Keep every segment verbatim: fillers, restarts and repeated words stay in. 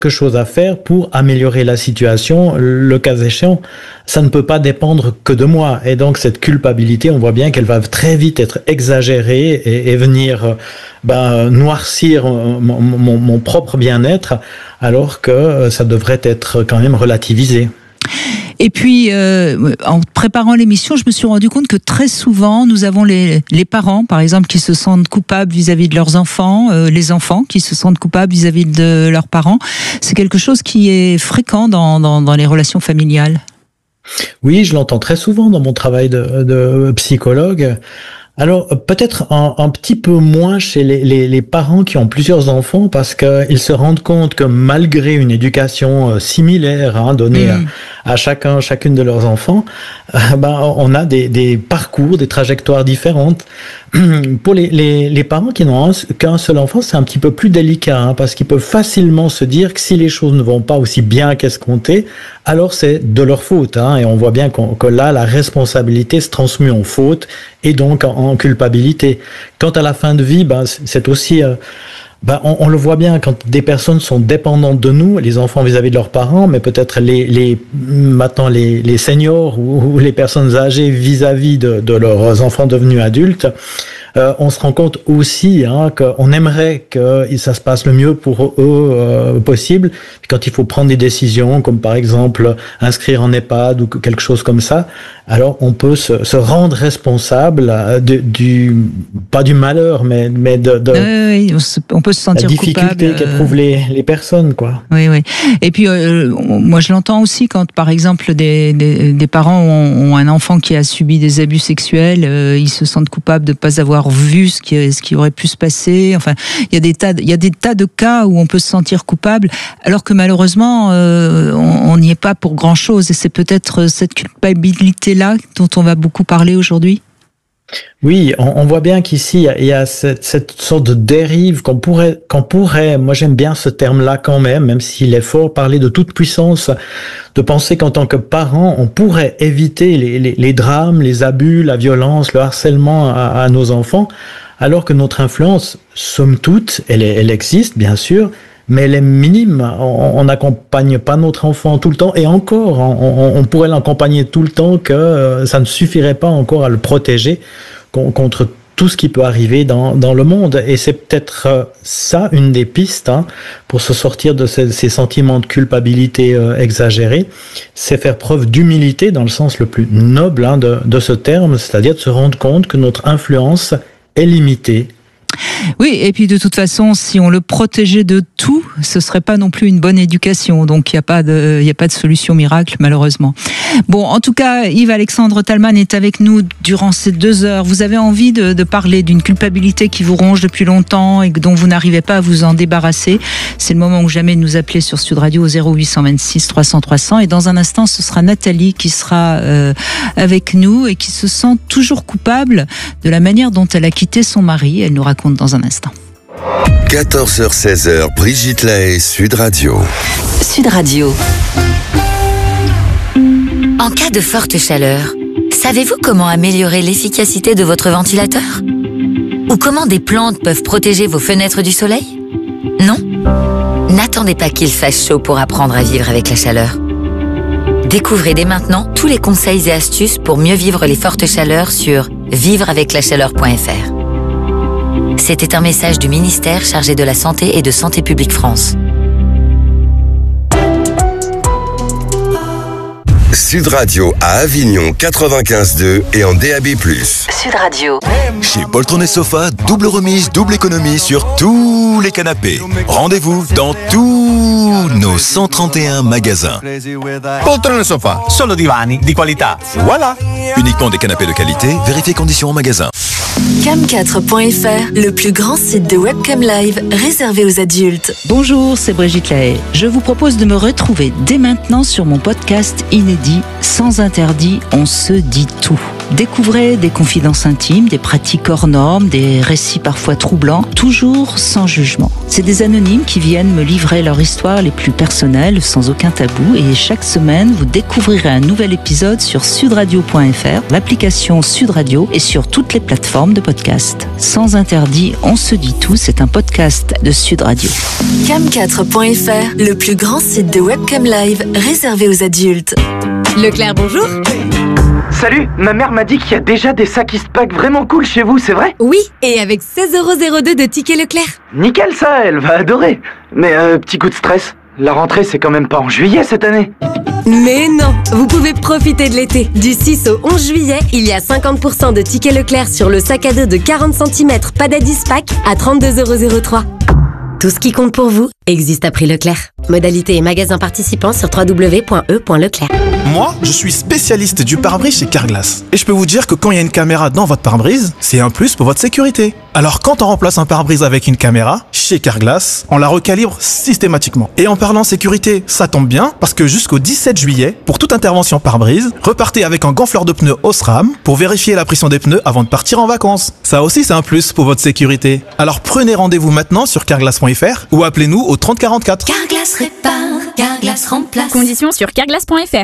quelque chose à faire pour améliorer la situation, le cas échéant. Ça ne peut pas dépendre que de moi. Et donc, cette culpabilité, on voit bien qu'elle va très vite être exagérée et, et venir ben, noircir mon, mon, mon propre bien-être, alors que ça devrait être quand même relativisé. Et puis, euh, en préparant l'émission, je me suis rendu compte que très souvent, nous avons les, les parents, par exemple, qui se sentent coupables vis-à-vis de leurs enfants, euh, les enfants qui se sentent coupables vis-à-vis de leurs parents. C'est quelque chose qui est fréquent dans, dans, dans les relations familiales. Oui, je l'entends très souvent dans mon travail de, de psychologue. Alors, peut-être un, un petit peu moins chez les, les, les parents qui ont plusieurs enfants, parce qu'ils se rendent compte que malgré une éducation similaire hein, donnée mmh. à, à chacun, chacune de leurs enfants, euh, ben, on a des, des parcours, des trajectoires différentes. Pour les, les, les parents qui n'ont un, qu'un seul enfant, c'est un petit peu plus délicat, hein, parce qu'ils peuvent facilement se dire que si les choses ne vont pas aussi bien qu'escompté, alors c'est de leur faute. Hein, et on voit bien qu'on, que là, la responsabilité se transmue en faute et donc en, en culpabilité. Quant à la fin de vie, ben, c'est aussi... Euh, Ben, on, on le voit bien quand des personnes sont dépendantes de nous, les enfants vis-à-vis de leurs parents, mais peut-être les, les maintenant les, les seniors ou, ou les personnes âgées vis-à-vis de, de leurs enfants devenus adultes. Euh, on se rend compte aussi hein, qu'on aimerait que ça se passe le mieux pour eux euh, possible. Puis quand il faut prendre des décisions, comme par exemple inscrire en EHPAD ou quelque chose comme ça, alors on peut se, se rendre responsable de, du pas du malheur, mais mais de, de oui, oui, on peut se sentir la difficulté coupable qu'éprouvent les les personnes, quoi. Oui, oui. Et puis euh, moi je l'entends aussi quand par exemple des des, des parents ont, ont un enfant qui a subi des abus sexuels, euh, ils se sentent coupables de ne pas avoir vu ce qui, ce qui aurait pu se passer. Enfin, il y a des tas, il y a des tas de cas où on peut se sentir coupable, alors que malheureusement, euh, on n'y est pas pour grand chose. Et c'est peut-être cette culpabilité-là dont on va beaucoup parler aujourd'hui. Oui, on, on voit bien qu'ici, il y a cette, cette sorte de dérive qu'on pourrait, qu'on pourrait, moi j'aime bien ce terme-là quand même, même s'il est fort, parler de toute puissance, de penser qu'en tant que parent, on pourrait éviter les, les, les drames, les abus, la violence, le harcèlement à, à nos enfants, alors que notre influence, somme toute, elle, est, elle existe bien sûr, mais elle est minime. On n'accompagne pas notre enfant tout le temps, et encore, on, on pourrait l'accompagner tout le temps, que ça ne suffirait pas encore à le protéger contre tout ce qui peut arriver dans, dans le monde. Et c'est peut-être ça, une des pistes, hein, pour se sortir de ces, ces sentiments de culpabilité euh, exagérés, c'est faire preuve d'humilité dans le sens le plus noble hein, de, de ce terme, c'est-à-dire de se rendre compte que notre influence est limitée. Oui, et puis de toute façon, si on le protégeait de tout, ce serait pas non plus une bonne éducation. Donc il y a pas de, il y a pas de solution miracle malheureusement. Bon, en tout cas, Yves-Alexandre Talman est avec nous durant ces deux heures. Vous avez envie de, de parler d'une culpabilité qui vous ronge depuis longtemps et dont vous n'arrivez pas à vous en débarrasser. C'est le moment ou jamais de nous appeler sur Sud Radio au zéro huit cent vingt-six trois cents trois cents. Et dans un instant, ce sera Nathalie qui sera euh, avec nous et qui se sent toujours coupable de la manière dont elle a quitté son mari. Elle nous raconte dans un instant. quatorze heures seize heures, Brigitte Lahaie, Sud Radio. Sud Radio. En cas de forte chaleur, savez-vous comment améliorer l'efficacité de votre ventilateur ? Ou comment des plantes peuvent protéger vos fenêtres du soleil ? Non ? N'attendez pas qu'il fasse chaud pour apprendre à vivre avec la chaleur. Découvrez dès maintenant tous les conseils et astuces pour mieux vivre les fortes chaleurs sur vivre avec la chaleur point f r. C'était un message du ministère chargé de la Santé et de Santé publique France. Sud Radio à Avignon quatre-vingt-quinze deux et en D A B plus. Sud Radio. Chez Poltron et Sofa, double remise, double économie sur tous les canapés. Rendez-vous dans tous nos cent trente et un magasins. Poltron et Sofa, solo divani di qualità. Voilà. Uniquement des canapés de qualité, vérifiez conditions en magasin. cam quatre point f r, le plus grand site de webcam live réservé aux adultes. Bonjour, c'est Brigitte Lahaie. Je vous propose de me retrouver dès maintenant sur mon podcast inédit Sans interdit, on se dit tout. Découvrez des confidences intimes, des pratiques hors normes, des récits parfois troublants, toujours sans jugement. C'est des anonymes qui viennent me livrer leur histoire les plus personnelles, sans aucun tabou. Et chaque semaine, vous découvrirez un nouvel épisode sur sudradio point f r, l'application Sud Radio et sur toutes les plateformes de podcast. Sans interdit, on se dit tout, c'est un podcast de Sud Radio. cam quatre point f r, le plus grand site de webcam live réservé aux adultes. Leclerc, bonjour. Salut, ma mère m'a dit qu'il y a déjà des sacs Eastpak vraiment cool chez vous, c'est vrai? Oui, et avec seize euros zéro deux de tickets Leclerc. Nickel ça, elle va adorer. Mais euh, petit coup de stress, la rentrée c'est quand même pas en juillet cette année. Mais non, vous pouvez profiter de l'été. Du six au onze juillet, il y a cinquante pour cent de tickets Leclerc sur le sac à dos de quarante centimètres Padad Eastpak à trente-deux euros zéro trois. Tout ce qui compte pour vous existe à prix Leclerc. Modalité et magasin participants sur w w w point e point leclerc. Moi, je suis spécialiste du pare-brise chez Carglass. Et je peux vous dire que quand il y a une caméra dans votre pare-brise, c'est un plus pour votre sécurité. Alors quand on remplace un pare-brise avec une caméra, chez Carglass, on la recalibre systématiquement. Et en parlant sécurité, ça tombe bien, parce que jusqu'au dix-sept juillet, pour toute intervention pare-brise, repartez avec un gonfleur de pneus Osram pour vérifier la pression des pneus avant de partir en vacances. Ça aussi, c'est un plus pour votre sécurité. Alors prenez rendez-vous maintenant sur carglass point f r ou appelez-nous au trente quarante-quatre. Carglass répare, Carglass remplace. Conditions sur carglass point f r.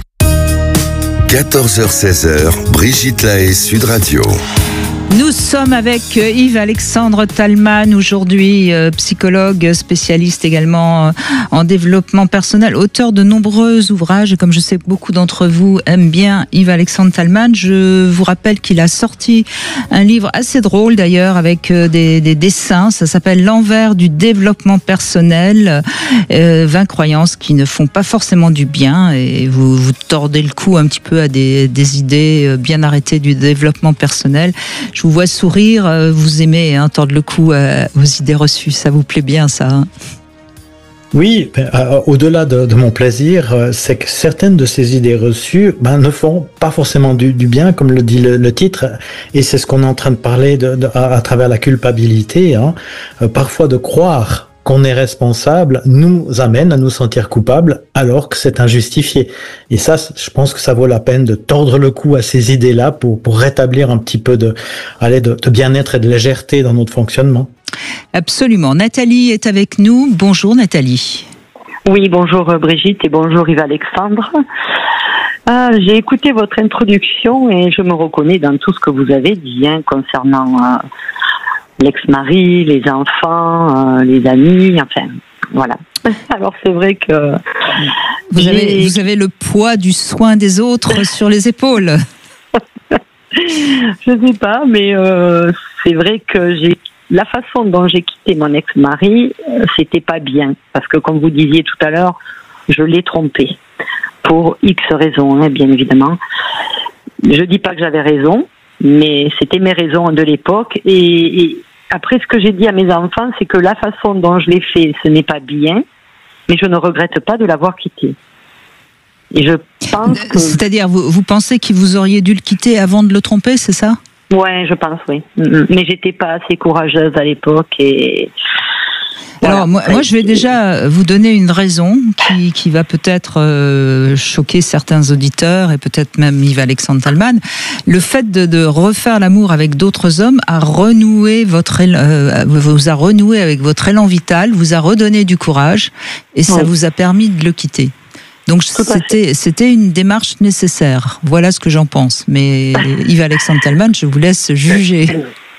quatorze heures seize heures, Brigitte Lahaie, Sud Radio. Nous sommes avec Yves-Alexandre Talman, aujourd'hui euh, psychologue, spécialiste également euh, en développement personnel, auteur de nombreux ouvrages. Et comme je sais que beaucoup d'entre vous aiment bien Yves-Alexandre Talman, je vous rappelle qu'il a sorti un livre assez drôle d'ailleurs, avec euh, des, des dessins. Ça s'appelle L'envers du développement personnel, euh, vingt croyances qui ne font pas forcément du bien. Et vous, vous tordez le cou un petit peu à des, des idées bien arrêtées du développement personnel. Je vous vois sourire, vous aimez hein, tordre le cou aux idées reçues, ça vous plaît bien ça hein? Oui, euh, au-delà de, de mon plaisir, euh, c'est que certaines de ces idées reçues ben, ne font pas forcément du, du bien, comme le dit le, le titre, et c'est ce qu'on est en train de parler de, de, à, à travers la culpabilité, hein. euh, parfois de croire qu'on est responsable nous amène à nous sentir coupables alors que c'est injustifié. Et ça, je pense que ça vaut la peine de tordre le cou à ces idées-là pour, pour rétablir un petit peu de, allez, de, de bien-être et de légèreté dans notre fonctionnement. Absolument. Nathalie est avec nous. Bonjour Nathalie. Oui, bonjour Brigitte et bonjour Yves-Alexandre. Euh, j'ai écouté votre introduction et je me reconnais dans tout ce que vous avez dit hein, concernant... Euh, l'ex-mari, les enfants, euh, les amis, enfin, voilà. Alors c'est vrai que... Vous avez, vous avez le poids du soin des autres sur les épaules. Je sais pas, mais euh, c'est vrai que j'ai la façon dont j'ai quitté mon ex-mari, euh, c'était pas bien. Parce que comme vous disiez tout à l'heure, je l'ai trompé. Pour X raisons, hein, bien évidemment. Je dis pas que j'avais raison, mais c'était mes raisons de l'époque. Et, et après, ce que j'ai dit à mes enfants, c'est que la façon dont je l'ai fait, ce n'est pas bien, mais je ne regrette pas de l'avoir quitté. Et je pense que... C'est-à-dire, vous, vous pensez que vous auriez dû le quitter avant de le tromper, c'est ça? Ouais, je pense, oui. Mais j'étais pas assez courageuse à l'époque et... Alors moi, moi, je vais déjà vous donner une raison qui, qui va peut-être euh, choquer certains auditeurs et peut-être même Yves-Alexandre Talman. Le fait de, de refaire l'amour avec d'autres hommes a renoué votre euh, vous a renoué avec votre élan vital, vous a redonné du courage et ça oui. vous a permis de le quitter. Donc c'était c'était une démarche nécessaire. Voilà ce que j'en pense. Mais Yves-Alexandre Talman, je vous laisse juger.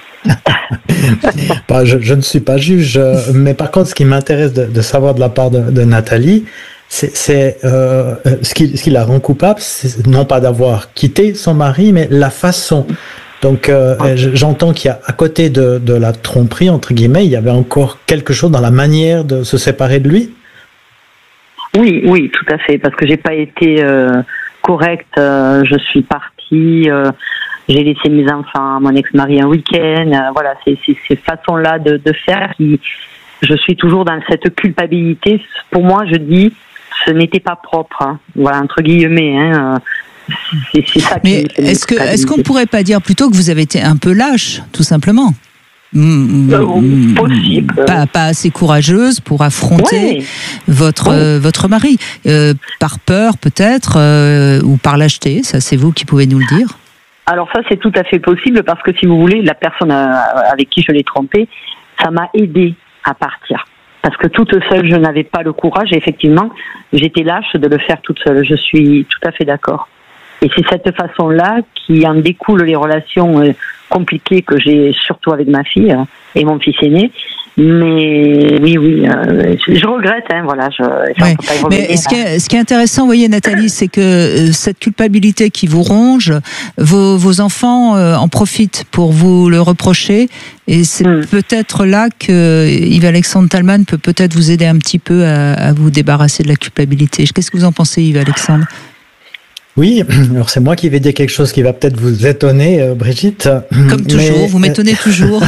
Bah, je, je ne suis pas juge, mais par contre, ce qui m'intéresse de, de savoir de la part de, de Nathalie, c'est, c'est euh, ce, qui, ce qui la rend coupable, c'est non pas d'avoir quitté son mari, mais la façon. Donc, euh, j'entends qu'il y a, à côté de, de la tromperie, entre guillemets, il y avait encore quelque chose dans la manière de se séparer de lui. Oui, oui, tout à fait, parce que j'ai pas été euh, correcte. Euh, je suis partie. Euh, J'ai laissé mes enfants à mon ex-mari un week-end. Euh, voilà, c'est, c'est ces façons-là de, de faire qui, je suis toujours dans cette culpabilité. Pour moi, je dis, ce n'était pas propre. Hein. Voilà, entre guillemets. Hein. C'est, c'est ça Mais qui est-ce que, est-ce qu'on pourrait pas dire plutôt que vous avez été un peu lâche, tout simplement? Euh, possible. Pas, pas assez courageuse pour affronter oui. votre, oui. euh, votre mari. Euh, par peur, peut-être, euh, ou par lâcheté, ça c'est vous qui pouvez nous le dire. Alors ça, c'est tout à fait possible parce que si vous voulez, la personne avec qui je l'ai trompé, ça m'a aidé à partir. Parce que toute seule, je n'avais pas le courage et effectivement, j'étais lâche de le faire toute seule. Je suis tout à fait d'accord. Et c'est cette façon-là qui en découle les relations compliquées que j'ai surtout avec ma fille et mon fils aîné. Mais oui, oui, euh, je regrette, hein, voilà. Je, ouais. Mais ce qui, est, ce qui est intéressant, vous voyez, Nathalie, c'est que euh, cette culpabilité qui vous ronge, vos, vos enfants euh, en profitent pour vous le reprocher. Et c'est mm. peut-être là que Yves-Alexandre Talman peut peut-être vous aider un petit peu à, à vous débarrasser de la culpabilité. Qu'est-ce que vous en pensez, Yves-Alexandre ? Oui, alors c'est moi qui vais dire quelque chose qui va peut-être vous étonner, euh, Brigitte. Comme toujours, mais... vous m'étonnez toujours.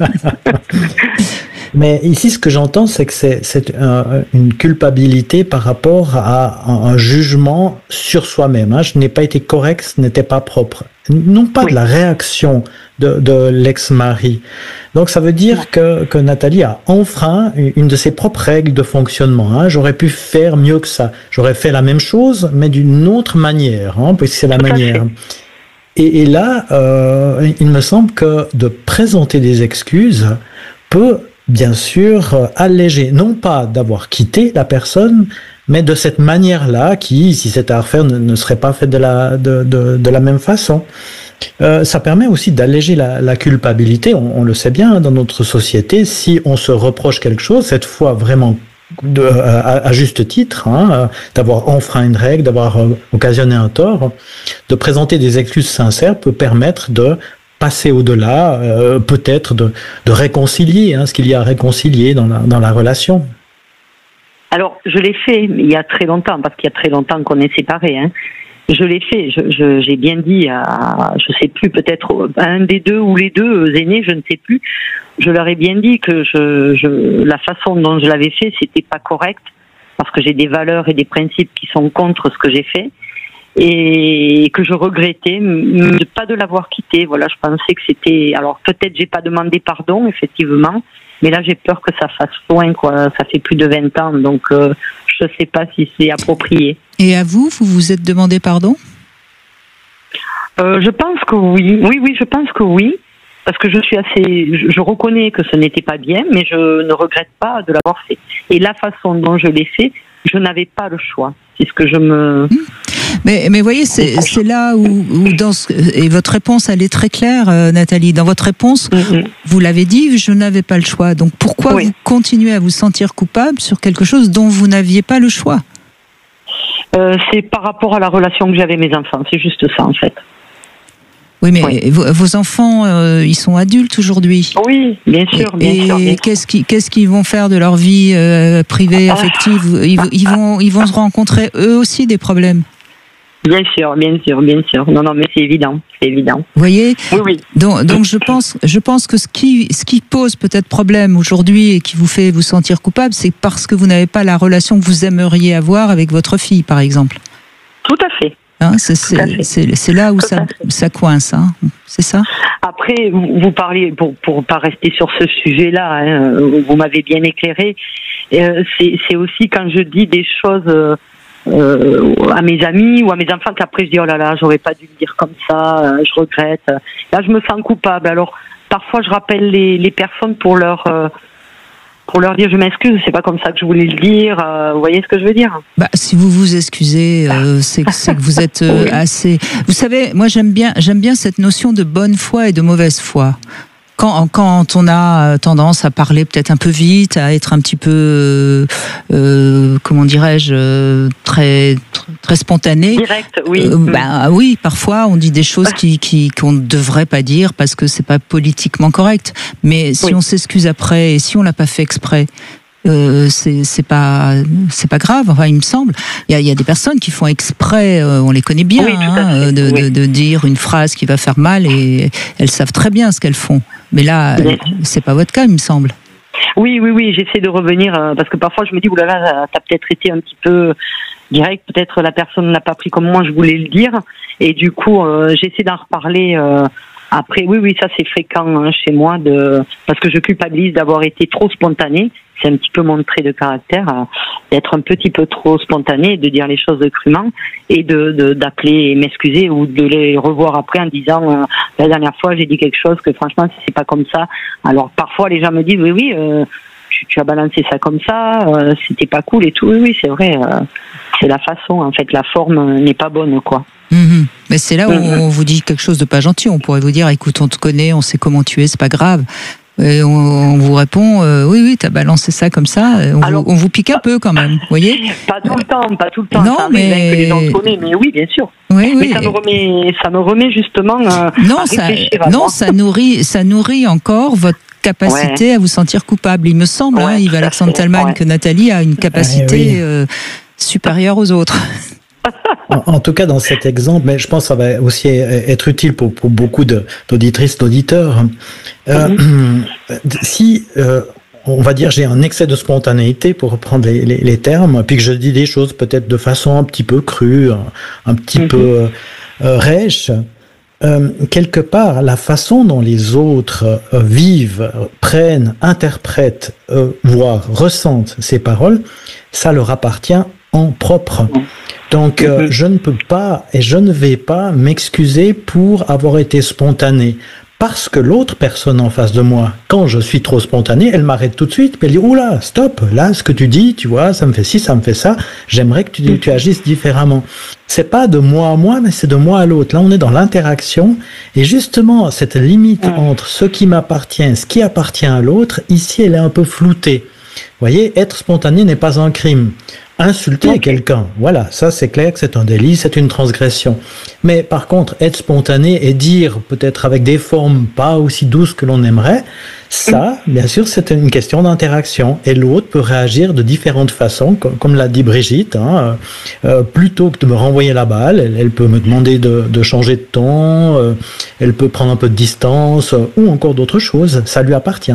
Mais ici, ce que j'entends, c'est que c'est, c'est un, une culpabilité par rapport à un, un jugement sur soi-même. Hein. Je n'ai pas été correct, ce n'était pas propre. Non pas oui. de la réaction de, de l'ex-mari. Donc ça veut dire que, que Nathalie a enfreint une de ses propres règles de fonctionnement. Hein. J'aurais pu faire mieux que ça. J'aurais fait la même chose, mais d'une autre manière, hein, puisque c'est la Tout manière. Et, et là, euh, il me semble que de présenter des excuses peut bien sûr alléger, non pas d'avoir quitté la personne, mais de cette manière-là, qui, si c'était à refaire, ne, ne serait pas faite de la, de, de, de la même façon. Euh, ça permet aussi d'alléger la, la culpabilité, on, on le sait bien, dans notre société, si on se reproche quelque chose, cette fois vraiment de, à, à juste titre, hein, d'avoir enfreint une règle, d'avoir euh, occasionné un tort, de présenter des excuses sincères peut permettre de passer au-delà, euh, peut-être de, de réconcilier hein, ce qu'il y a à réconcilier dans la, dans la relation. Alors, je l'ai fait il y a très longtemps, parce qu'il y a très longtemps qu'on est séparés. Hein. Je l'ai fait, je, je, j'ai bien dit à, je sais plus, peut-être à un des deux ou les deux aînés, je ne sais plus, je leur ai bien dit que je, je, la façon dont je l'avais fait, c'était pas correct, parce que j'ai des valeurs et des principes qui sont contre ce que j'ai fait. Et que je regrettais de pas de l'avoir quitté. Voilà, je pensais que c'était. Alors peut-être j'ai pas demandé pardon, effectivement, mais là j'ai peur que ça fasse loin, quoi. Ça fait plus de vingt ans, donc euh, je sais pas si c'est approprié. Et à vous, vous vous êtes demandé pardon ? euh, Je pense que oui. Oui, oui, je pense que oui. Parce que je suis assez, je, je reconnais que ce n'était pas bien, mais je ne regrette pas de l'avoir fait. Et la façon dont je l'ai fait, je n'avais pas le choix. C'est ce que je me. Mais, mais voyez, c'est, c'est là où, où dans ce, et votre réponse, elle est très claire, euh, Nathalie. Dans votre réponse, mm-hmm. vous l'avez dit, je n'avais pas le choix. Donc pourquoi oui. vous continuez à vous sentir coupable sur quelque chose dont vous n'aviez pas le choix ? euh, C'est par rapport à la relation que j'avais avec mes enfants. C'est juste ça, en fait. Oui, mais oui. Vos, vos enfants, euh, ils sont adultes aujourd'hui. Oui, bien sûr, bien et, sûr. Et qu'est-ce qu'ils, qu'est-ce qu'ils vont faire de leur vie euh, privée, affective ? ils, ils, vont, ils vont se rencontrer eux aussi des problèmes. Bien sûr, bien sûr, bien sûr. Non, non, mais c'est évident, c'est évident. Vous voyez ? Oui, oui. Donc, donc je pense, je pense que ce qui, ce qui pose peut-être problème aujourd'hui et qui vous fait vous sentir coupable, c'est parce que vous n'avez pas la relation que vous aimeriez avoir avec votre fille, par exemple. Tout à fait. Hein, c'est, c'est, c'est, c'est là où ça, ça coince, hein, c'est ça ? Après, vous, vous parlez, pour pour pas rester sur ce sujet-là, hein, vous m'avez bien éclairé, euh, c'est, c'est aussi quand je dis des choses euh, euh, à mes amis ou à mes enfants qu'après je dis « oh là là, j'aurais pas dû le dire comme ça, euh, je regrette ». Là, je me sens coupable. Alors, parfois, je rappelle les, les personnes pour leur... Euh, pour leur dire je m'excuse, c'est pas comme ça que je voulais le dire, euh, vous voyez ce que je veux dire ? Bah, si vous vous excusez, euh, c'est, c'est que vous êtes euh, oui. assez... Vous savez, moi j'aime bien, j'aime bien cette notion de bonne foi et de mauvaise foi. Quand, quand on a tendance à parler peut-être un peu vite, à être un petit peu, euh, comment dirais-je, euh, très, très spontané. Direct, oui. Euh, bah, oui, parfois on dit des choses qui, qui, qu'on ne devrait pas dire parce que c'est pas politiquement correct. Mais si oui. on s'excuse après et si on l'a pas fait exprès, Euh, c'est, c'est pas c'est pas grave, enfin il me semble. Il y a, il y a des personnes qui font exprès, euh, on les connaît bien, oui, hein, de, oui. de, de dire une phrase qui va faire mal et elles savent très bien ce qu'elles font. Mais là, oui. c'est pas votre cas, il me semble. Oui, oui, oui, j'essaie de revenir euh, parce que parfois je me dis oulala, t'as peut-être été un petit peu direct, peut-être la personne n'a pas pris comme moi je voulais le dire, et du coup euh, j'essaie d'en reparler. Euh, Après, oui, oui, ça c'est fréquent hein, chez moi, de parce que je culpabilise d'avoir été trop spontanée. c'est un petit peu mon trait de caractère, euh, d'être un petit peu trop spontané, de dire les choses crûment et de, de d'appeler et m'excuser ou de les revoir après en disant euh, la dernière fois j'ai dit quelque chose que franchement c'est pas comme ça. Alors parfois les gens me disent oui oui euh, tu, tu as balancé ça comme ça, euh, c'était pas cool et tout. Oui oui c'est vrai, euh, c'est la façon en fait, la forme n'est pas bonne quoi. Mmh. Mais c'est là où mmh. on vous dit quelque chose de pas gentil. On pourrait vous dire écoute on te connaît, on sait comment tu es, c'est pas grave. Et on, on vous répond euh, oui oui t'as balancé ça comme ça, on, Alors, vous, on vous pique un peu quand même, vous voyez. Pas tout le temps, pas tout le temps. Non ça mais que les gens connaissent, mais oui bien sûr. Oui, oui. Mais ça me remet, ça me remet justement. Euh, non à ça, réfléchir à non moi. ça nourrit, ça nourrit encore votre capacité ouais. à vous sentir coupable. Il me semble, ouais, hein, Yves-Alexandre Tallmann, ouais. que Nathalie a une capacité ah, oui. euh, supérieure aux autres. En, en tout cas, dans cet exemple, mais je pense que ça va aussi être utile pour, pour beaucoup de, d'auditrices, d'auditeurs. Euh, mm-hmm. Si, euh, on va dire, j'ai un excès de spontanéité, pour reprendre les, les, les termes, puis que je dis des choses peut-être de façon un petit peu crue, un, un petit mm-hmm. peu euh, rêche, euh, quelque part, la façon dont les autres euh, vivent, prennent, interprètent, euh, voire ressentent ces paroles, ça leur appartient en propre. Donc, euh, je ne peux pas et je ne vais pas m'excuser pour avoir été spontané. Parce que l'autre personne en face de moi, quand je suis trop spontané, elle m'arrête tout de suite, puis elle dit « Oula, stop, là, ce que tu dis, tu vois, ça me fait ci, ça me fait ça, j'aimerais que tu, tu agisses différemment. » C'est pas de moi à moi, mais c'est de moi à l'autre. Là, on est dans l'interaction. Et justement, cette limite entre ce qui m'appartient et ce qui appartient à l'autre, ici, elle est un peu floutée. Vous voyez, être spontané n'est pas un crime. Insulter okay. quelqu'un, voilà, ça c'est clair que c'est un délit, c'est une transgression. Mais par contre, être spontané et dire peut-être avec des formes pas aussi douces que l'on aimerait, ça, bien sûr, c'est une question d'interaction. Et l'autre peut réagir de différentes façons, comme, comme l'a dit Brigitte. Hein, euh, plutôt que de me renvoyer la balle, elle, elle peut me demander de, de changer de ton, euh, elle peut prendre un peu de distance, euh, ou encore d'autres choses. Ça lui appartient.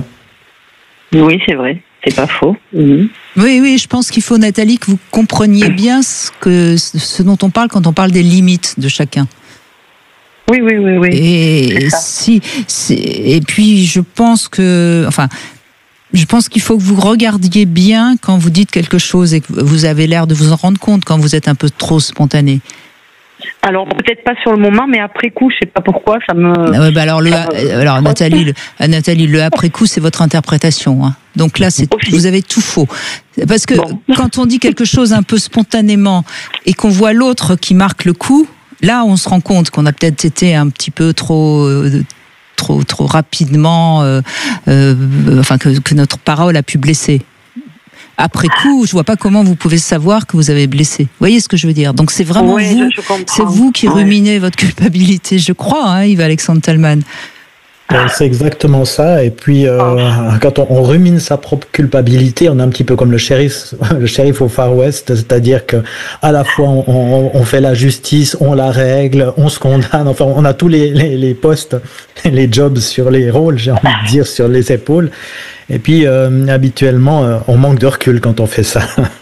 Oui, c'est vrai. C'est pas faux. Mmh. Oui, oui, je pense qu'il faut, Nathalie, que vous compreniez bien ce, que, ce dont on parle quand on parle des limites de chacun. Oui, oui, oui, oui. Et, si, si, et puis, je pense que... Enfin, je pense qu'il faut que vous regardiez bien quand vous dites quelque chose et que vous avez l'air de vous en rendre compte quand vous êtes un peu trop spontané. Alors peut-être pas sur le moment, mais après coup, je sais pas pourquoi, ça me. Ah ouais, bah alors, le, alors Nathalie, le, Nathalie, le après coup, c'est votre interprétation. Hein. Donc là, c'est, vous avez tout faux. Parce que bon. Quand on dit quelque chose un peu spontanément et qu'on voit l'autre qui marque le coup, là, on se rend compte qu'on a peut-être été un petit peu trop. Euh, trop, trop rapidement, euh, euh, enfin que, que notre parole a pu blesser. Après coup, je vois pas comment vous pouvez savoir que vous avez blessé. Vous voyez ce que je veux dire? Donc c'est vraiment oui, vous, c'est vous qui ruminez ouais. votre culpabilité, je crois, hein, Yves-Alexandre Tallmann. C'est exactement ça. Et puis, euh, oh. quand on, on rumine sa propre culpabilité, on est un petit peu comme le shérif, le shérif au Far West, c'est-à-dire que à la fois on, on, on fait la justice, on la règle, on se condamne. Enfin, on a tous les, les, les postes, les jobs sur les rôles, j'ai envie de dire, sur les épaules. Et puis, euh, habituellement, euh, on manque de recul quand on fait ça.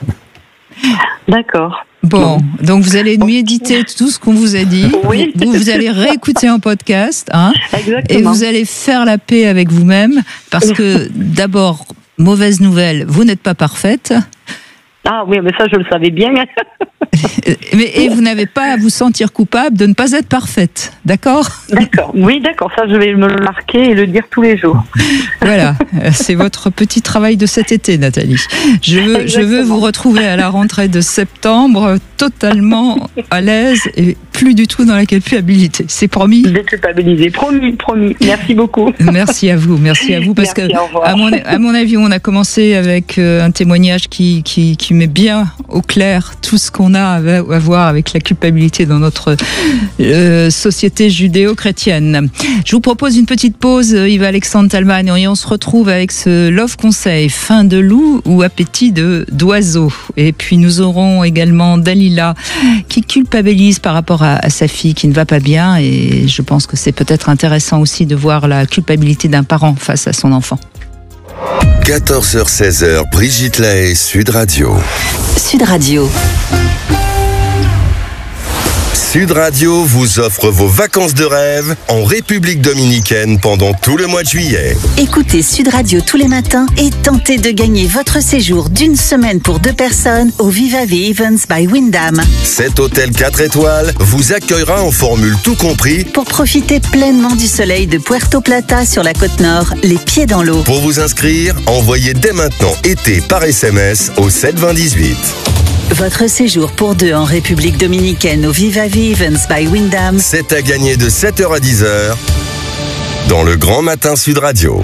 D'accord. Bon, donc vous allez méditer tout ce qu'on vous a dit. Oui. Vous, vous allez réécouter en podcast, hein. Exactement. Et vous allez faire la paix avec vous-même, parce que d'abord, mauvaise nouvelle, vous n'êtes pas parfaite. Ah oui, mais ça je le savais bien. mais, et vous n'avez pas à vous sentir coupable de ne pas être parfaite, d'accord? D'accord, oui d'accord, ça je vais me le marquer et le dire tous les jours. Voilà, c'est votre petit travail de cet été, Nathalie. Je veux, je veux vous retrouver à la rentrée de septembre totalement à l'aise et plus du tout dans la culpabilité. C'est promis? Déculpabilisé, promis, promis. Merci beaucoup. Merci à vous, merci à vous, parce merci, que à mon, à mon avis, on a commencé avec un témoignage qui, qui, qui met bien au clair tout ce qu'on a à voir avec la culpabilité dans notre euh, société judéo-chrétienne. Je vous propose une petite pause, Yves-Alexandre Tallmann, et on se retrouve avec ce Love Conseil, faim de loup ou appétit de d'oiseau. Et puis nous aurons également Dalila qui culpabilise par rapport à, à sa fille qui ne va pas bien, et je pense que c'est peut-être intéressant aussi de voir la culpabilité d'un parent face à son enfant. quatorze heures seize, Brigitte Lahaie, Sud Radio. Sud Radio. Sud Radio vous offre vos vacances de rêve en République dominicaine pendant tout le mois de juillet. Écoutez Sud Radio tous les matins et tentez de gagner votre séjour d'une semaine pour deux personnes au Viva Ve Events by Wyndham. Cet hôtel quatre étoiles vous accueillera en formule tout compris pour profiter pleinement du soleil de Puerto Plata sur la côte nord, les pieds dans l'eau. Pour vous inscrire, envoyez dès maintenant été par S M S au sept vingt dix-huit. Votre séjour pour deux en République dominicaine au Viva Ve Events by Wyndham. C'est à gagner de sept heures à dix heures dans le Grand Matin Sud Radio.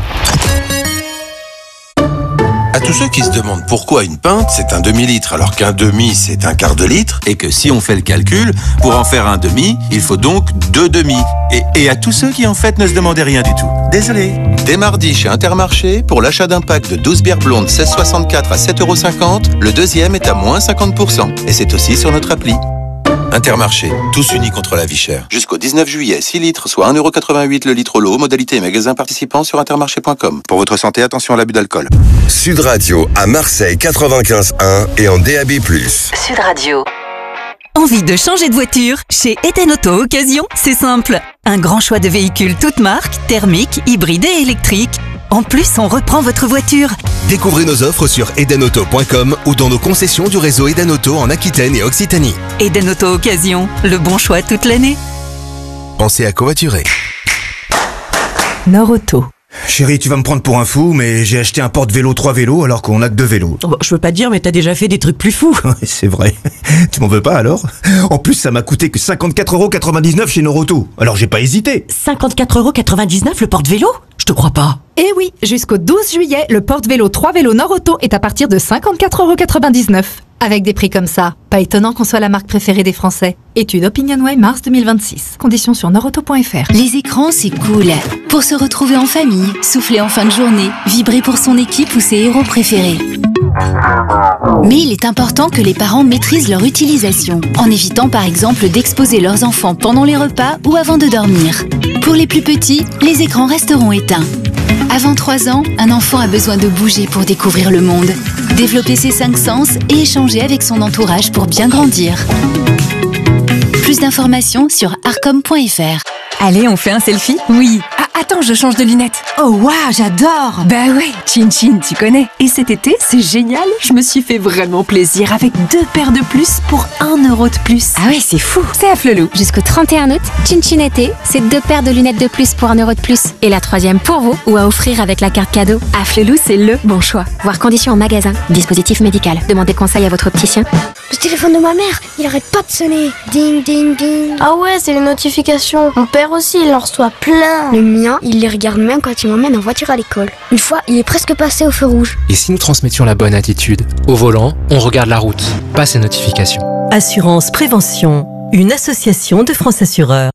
À tous ceux qui se demandent pourquoi une pinte c'est un demi-litre alors qu'un demi c'est un quart de litre, et que si on fait le calcul, pour en faire un demi, il faut donc deux demi. Et, et à tous ceux qui en fait ne se demandaient rien du tout. Désolé. Dès mardi chez Intermarché, pour l'achat d'un pack de douze bières blondes seize soixante-quatre à sept euros cinquante, le deuxième est à moins cinquante pour cent. Et c'est aussi sur notre appli. Intermarché, tous unis contre la vie chère. Jusqu'au dix-neuf juillet, six litres, soit un euro quatre-vingt-huit le litre l'eau. Modalité et magasin participants sur intermarché point com. Pour votre santé, attention à l'abus d'alcool. Sud Radio à Marseille quatre-vingt-quinze un et en D A B plus. Sud Radio. Envie de changer de voiture? Chez Eden Auto Occasion, c'est simple. Un grand choix de véhicules toutes marques, thermiques, hybrides et électriques. En plus, on reprend votre voiture. Découvrez nos offres sur eden auto point com ou dans nos concessions du réseau Eden Auto en Aquitaine et Occitanie. Eden Auto Occasion, le bon choix toute l'année. Pensez à covoiturer. Nord Auto. Chérie, tu vas me prendre pour un fou, mais j'ai acheté un porte-vélo trois vélos alors qu'on a que deux vélos. Oh bah, je veux pas dire, mais t'as déjà fait des trucs plus fous. C'est vrai. Tu m'en veux pas alors? En plus, ça m'a coûté que cinquante-quatre euros quatre-vingt-dix-neuf chez Noroto. Alors j'ai pas hésité. cinquante-quatre euros quatre-vingt-dix-neuf le porte-vélo? Je te crois pas. Eh oui, jusqu'au douze juillet, le porte-vélo trois vélos Nord Auto est à partir de cinquante-quatre euros quatre-vingt-dix-neuf. Avec des prix comme ça, pas étonnant qu'on soit la marque préférée des Français. Étude OpinionWay mars deux mille vingt-six. Conditions sur nord auto point f r. Les écrans, c'est cool. Pour se retrouver en famille, souffler en fin de journée, vibrer pour son équipe ou ses héros préférés. Mais il est important que les parents maîtrisent leur utilisation, en évitant par exemple d'exposer leurs enfants pendant les repas ou avant de dormir. Pour les plus petits, les écrans resteront éteints. Avant trois ans, un enfant a besoin de bouger pour découvrir le monde, développer ses cinq sens et échanger avec son entourage pour bien grandir. Plus d'informations sur arcom point f r. Allez, on fait un selfie? Oui. Ah, attends, je change de lunettes. Oh waouh, j'adore. Bah ouais, Chin Chin, tu connais. Et cet été, c'est génial. Je me suis fait vraiment plaisir avec deux paires de plus pour un euro de plus. Ah ouais, c'est fou. C'est à Flelou. Jusqu'au trente et un août, Chin Chin été, c'est deux paires de lunettes de plus pour un euro de plus. Et la troisième pour vous, ou à offrir avec la carte cadeau. À Flelou, c'est le bon choix. Voir conditions en magasin. Dispositif médical. Demandez conseil à votre opticien. Le téléphone de ma mère, il arrête pas de sonner. Ding, ding, ding. Ah ouais, c'est les notifications. Mon père aussi, il en reçoit plein. Le mien, il les regarde même quand il m'emmène en voiture à l'école. Une fois, il est presque passé au feu rouge. Et si nous transmettions la bonne attitude? Au volant, on regarde la route, pas ses notifications. Assurance Prévention, une association de France Assureurs.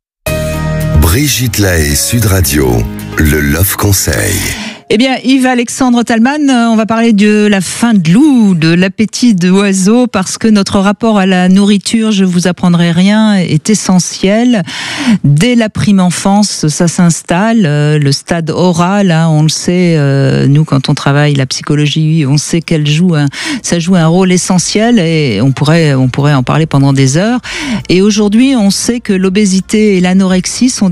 Brigitte Lahaie, Sud Radio, le Love Conseil. Eh bien, Yves-Alexandre Talman, on va parler de la faim de loup, de l'appétit de l'oiseau, parce que notre rapport à la nourriture, je vous apprendrai rien, est essentiel. Dès la prime enfance, ça s'installe. Le stade oral, hein, on le sait, euh, nous, quand on travaille la psychologie, on sait qu'elle joue un, ça joue un rôle essentiel et on pourrait, on pourrait en parler pendant des heures. Et aujourd'hui, on sait que l'obésité et l'anorexie sont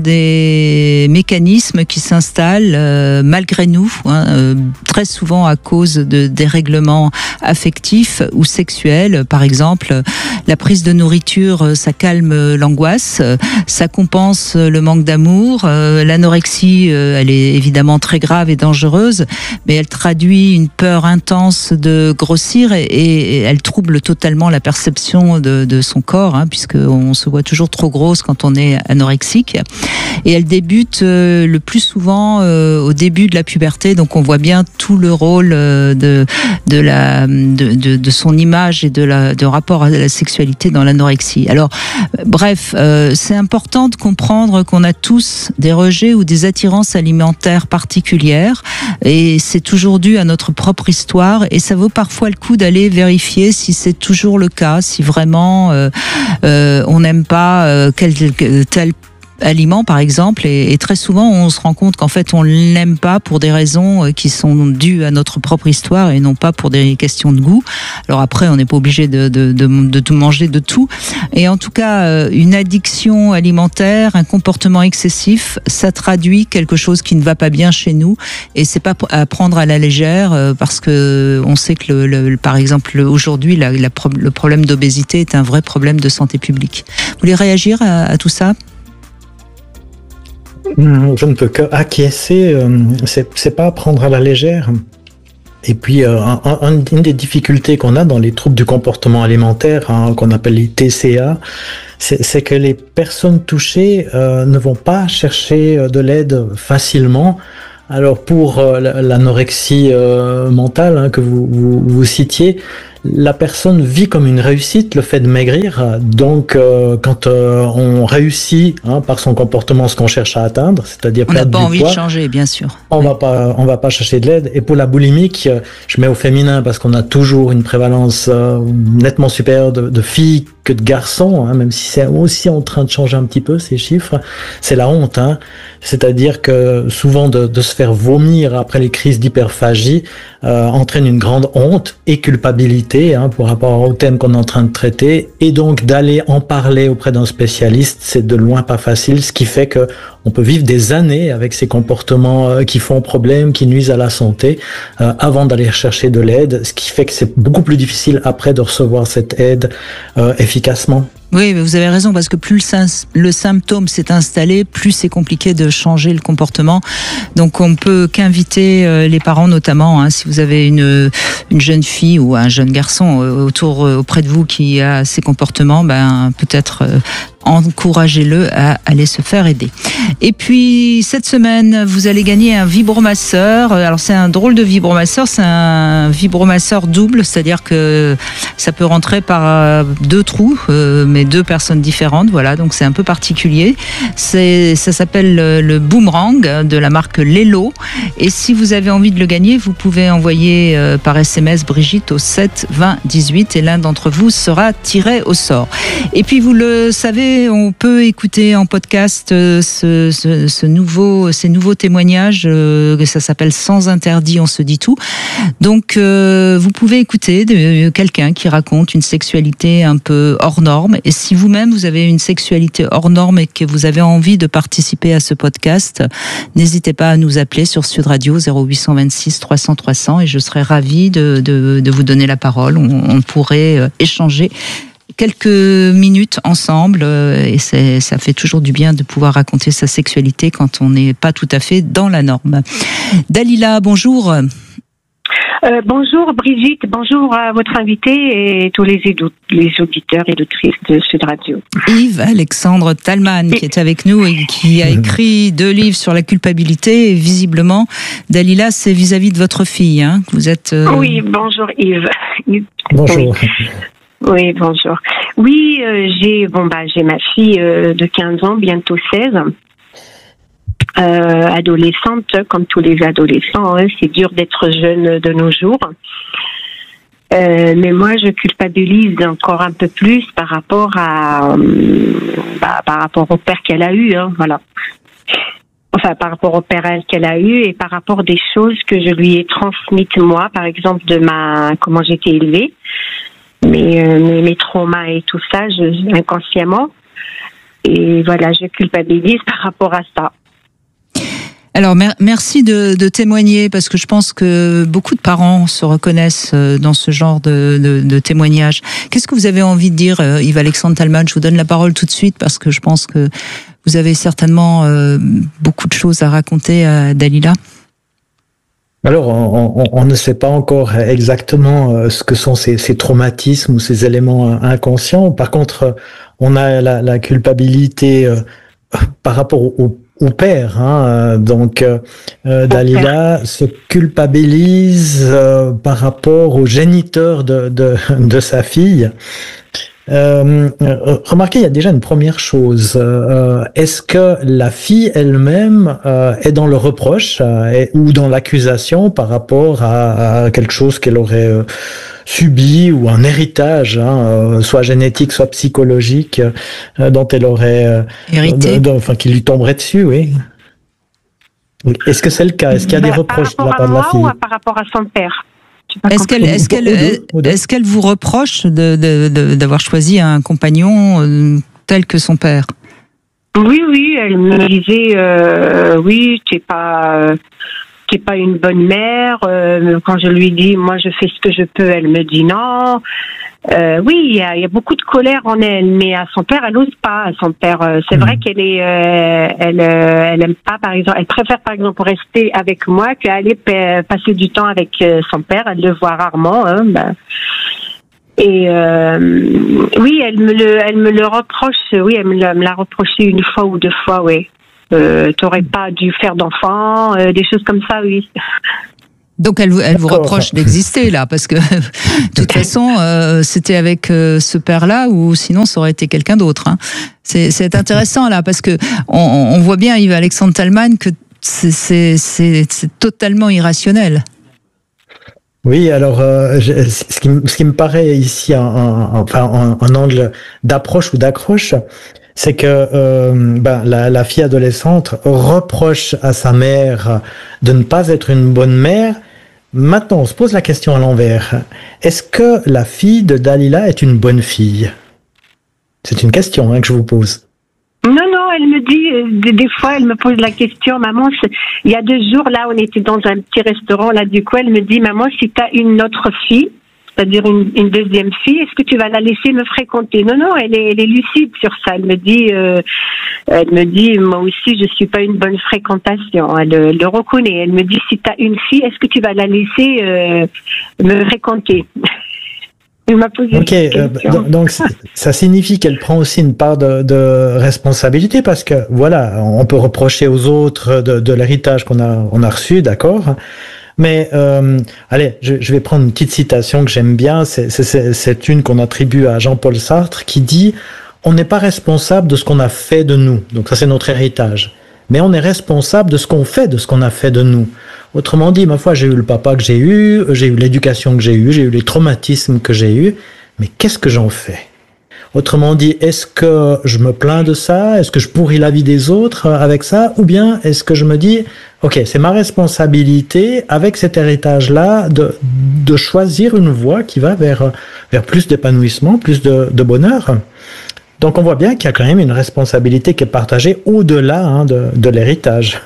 des mécanismes qui s'installent euh, malgré nous. Hein, euh, très souvent à cause de dérèglements affectifs ou sexuels. Par exemple, la prise de nourriture, ça calme l'angoisse, ça compense le manque d'amour. Euh, l'anorexie, euh, elle est évidemment très grave et dangereuse, mais elle traduit une peur intense de grossir et, et elle trouble totalement la perception de, de son corps, hein, puisqu'on se voit toujours trop grosse quand on est anorexique. Et elle débute euh, le plus souvent euh, au début de la puberté. Donc on voit bien tout le rôle de de la de, de, de son image et de la de rapport à la sexualité dans l'anorexie. Alors bref, euh, c'est important de comprendre qu'on a tous des rejets ou des attirances alimentaires particulières et c'est toujours dû à notre propre histoire et ça vaut parfois le coup d'aller vérifier si c'est toujours le cas, si vraiment euh, euh, on n'aime pas euh, quel tel aliment, par exemple, et, et très souvent, on se rend compte qu'en fait, on l'aime pas pour des raisons qui sont dues à notre propre histoire et non pas pour des questions de goût. Alors après, on n'est pas obligé de, de, de, de tout manger de tout. Et en tout cas, une addiction alimentaire, un comportement excessif, ça traduit quelque chose qui ne va pas bien chez nous. Et c'est pas à prendre à la légère, parce que on sait que, le, le, par exemple, aujourd'hui, la, la, le problème d'obésité est un vrai problème de santé publique. Vous voulez réagir à, à tout ça ? Je ne peux que acquiescer. C'est, c'est pas à prendre à la légère. Et puis, euh, un, un, une des difficultés qu'on a dans les troubles du comportement alimentaire, hein, qu'on appelle les T C A, c'est, c'est que les personnes touchées euh, ne vont pas chercher de l'aide facilement. Alors, pour euh, l'anorexie euh, mentale, hein, que vous, vous, vous citiez, la personne vit comme une réussite le fait de maigrir. Donc, euh, quand euh, on réussit, hein, par son comportement ce qu'on cherche à atteindre, c'est-à-dire on n'a pas du envie poids, de changer, bien sûr. On oui. va pas, on va pas chercher de l'aide. Et pour la boulimique, je mets au féminin parce qu'on a toujours une prévalence euh, nettement supérieure de, de filles que de garçons, hein, même si c'est aussi en train de changer un petit peu ces chiffres. C'est la honte, hein. C'est-à-dire que souvent de, de se faire vomir après les crises d'hyperphagie euh, entraîne une grande honte et culpabilité, hein, pour rapport au thème qu'on est en train de traiter, et donc d'aller en parler auprès d'un spécialiste, c'est de loin pas facile, ce qui fait que on peut vivre des années avec ces comportements euh, qui font problème, qui nuisent à la santé, euh, avant d'aller chercher de l'aide, ce qui fait que c'est beaucoup plus difficile après de recevoir cette aide euh, efficacement. Oui, mais vous avez raison, parce que plus le, le symptôme s'est installé, plus c'est compliqué de changer le comportement. Donc on peut qu'inviter euh, les parents, notamment, hein, si vous avez une, une jeune fille ou un jeune garçon euh, autour, euh, auprès de vous qui a ces comportements, ben peut-être euh, encouragez-le à aller se faire aider. Et puis cette semaine, vous allez gagner un vibromasseur. Alors c'est un drôle de vibromasseur, c'est un vibromasseur double, c'est-à-dire que ça peut rentrer par deux trous, euh, mais deux personnes différentes. Voilà, donc c'est un peu particulier. C'est, ça s'appelle le, le Boomerang de la marque Lelo. Et si vous avez envie de le gagner, vous pouvez envoyer euh, par S M S Brigitte au sept vingt dix-huit et l'un d'entre vous sera tiré au sort. Et puis vous le savez, on peut écouter en podcast euh, ce, ce, ce nouveau, ces nouveaux témoignages. Euh, ça s'appelle Sans interdit, on se dit tout. Donc, euh, vous pouvez écouter de, quelqu'un qui raconte une sexualité un peu hors norme. Et si vous-même vous avez une sexualité hors norme et que vous avez envie de participer à ce podcast, n'hésitez pas à nous appeler sur Sud Radio zéro huit cent vingt-six trois cents trois cents et je serai ravie de, de, de vous donner la parole. On, on pourrait euh, échanger quelques minutes ensemble, euh, et c'est, ça fait toujours du bien de pouvoir raconter sa sexualité quand on n'est pas tout à fait dans la norme. Dalila, bonjour. Euh, bonjour Brigitte, bonjour à votre invité et tous les, édo- les auditeurs et auditrices de Sud Radio. Yves Alexandre Talman qui est avec nous et qui a écrit deux livres sur la culpabilité. Et visiblement, Dalila, c'est vis-à-vis de votre fille, hein, que vous êtes... Euh... Oui, bonjour Yves. Bonjour. Oui. Oui, bonjour. Oui, euh, j'ai bon bah j'ai ma fille euh, de quinze ans, bientôt seize, euh, adolescente, comme tous les adolescents. Hein, c'est dur d'être jeune de nos jours. Euh, mais moi, je culpabilise encore un peu plus par rapport à euh, bah, par rapport au père qu'elle a eu. Hein, voilà. Enfin, par rapport au père qu'elle a eu et par rapport des choses que je lui ai transmises moi, par exemple de ma comment j'étais élevée. Mes, euh, mes, mes traumas et tout ça, je, inconsciemment. Et voilà, je culpabilise par rapport à ça. Alors, mer- merci de, de témoigner, parce que je pense que beaucoup de parents se reconnaissent dans ce genre de, de, de témoignages. Qu'est-ce que vous avez envie de dire, Yves Alexandre Talman ? Je vous donne la parole tout de suite, parce que je pense que vous avez certainement euh, beaucoup de choses à raconter à Dalila. Alors, on, on, on ne sait pas encore exactement ce que sont ces, ces traumatismes ou ces éléments inconscients. Par contre, on a la, la culpabilité euh, par rapport au, au père. Hein. Donc, euh, Dalila se culpabilise euh, par rapport au géniteur de, de, de sa fille. Euh, euh, remarquez, il y a déjà une première chose. Euh, est-ce que la fille elle-même euh, est dans le reproche euh, est, ou dans l'accusation par rapport à, à quelque chose qu'elle aurait euh, subi ou un héritage, hein, euh, soit génétique, soit psychologique, euh, dont elle aurait euh, hérité, de, de, enfin qui lui tomberait dessus, oui. Est-ce que c'est le cas? Est-ce qu'il y a bah, des reproches de la part de la fille? Ou par rapport à son père? Est-ce qu'elle, est-ce qu'elle, est-ce qu'elle vous reproche de, de, de, d'avoir choisi un compagnon euh, tel que son père? Oui, oui, elle me disait, euh, oui, tu n'es pas, t'es pas une bonne mère. Euh, quand je lui dis, moi, je fais ce que je peux, elle me dit non. Euh, oui, il y a, y a beaucoup de colère en elle, mais à son père, elle n'ose pas. À son père, euh, c'est mmh. vrai qu'elle est, euh, elle, euh, elle aime pas, par exemple, elle préfère, par exemple, rester avec moi qu'aller pa- passer du temps avec euh, son père. Elle le voit rarement. Hein, ben. Et euh, oui, elle me le, elle me le reproche. Oui, elle me l'a, me l'a reproché une fois ou deux fois. Oui, euh, t'aurais pas dû faire d'enfant, euh, des choses comme ça. Oui. Donc elle, elle vous reproche d'exister là, parce que de toute façon euh, c'était avec euh, ce père-là ou sinon ça aurait été quelqu'un d'autre. Hein. C'est, c'est intéressant là parce que on, on voit bien Yves Alexandre Tallmann que c'est, c'est, c'est, c'est totalement irrationnel. Oui, alors euh, je, ce, qui, ce qui me paraît ici un, un, enfin, un, un angle d'approche ou d'accroche, c'est que euh, ben, la, la fille adolescente reproche à sa mère de ne pas être une bonne mère. Maintenant, on se pose la question à l'envers. Est-ce que la fille de Dalila est une bonne fille? C'est une question hein, que je vous pose. Non, non, elle me dit, des, des fois, elle me pose la question, maman, il y a deux jours, là, on était dans un petit restaurant, là, du coup, elle me dit, maman, si tu as une autre fille, c'est-à-dire une, une deuxième fille, est-ce que tu vas la laisser me fréquenter? Non, non, elle est, elle est lucide sur ça. Elle me dit, euh, elle me dit, moi aussi, je suis pas une bonne fréquentation. Elle, elle le reconnaît. Elle me dit, si tu as une fille, est-ce que tu vas la laisser euh, me fréquenter? Elle m'a posé Ok, euh, donc ça signifie qu'elle prend aussi une part de, de responsabilité parce que voilà, on peut reprocher aux autres de, de l'héritage qu'on a, on a reçu, d'accord. Mais euh, allez, je, je vais prendre une petite citation que j'aime bien. C'est, c'est, c'est une qu'on attribue à Jean-Paul Sartre qui dit « On n'est pas responsable de ce qu'on a fait de nous ». Donc ça, c'est notre héritage. Mais on est responsable de ce qu'on fait, de ce qu'on a fait de nous. Autrement dit, ma foi, j'ai eu le papa que j'ai eu, j'ai eu l'éducation que j'ai eue, j'ai eu les traumatismes que j'ai eus. Mais qu'est-ce que j'en fais ? Autrement dit, est-ce que je me plains de ça? Est-ce que je pourris la vie des autres avec ça? Ou bien est-ce que je me dis, ok, c'est ma responsabilité avec cet héritage-là de, de choisir une voie qui va vers, vers plus d'épanouissement, plus de, de bonheur. Donc on voit bien qu'il y a quand même une responsabilité qui est partagée au-delà hein, de, de l'héritage.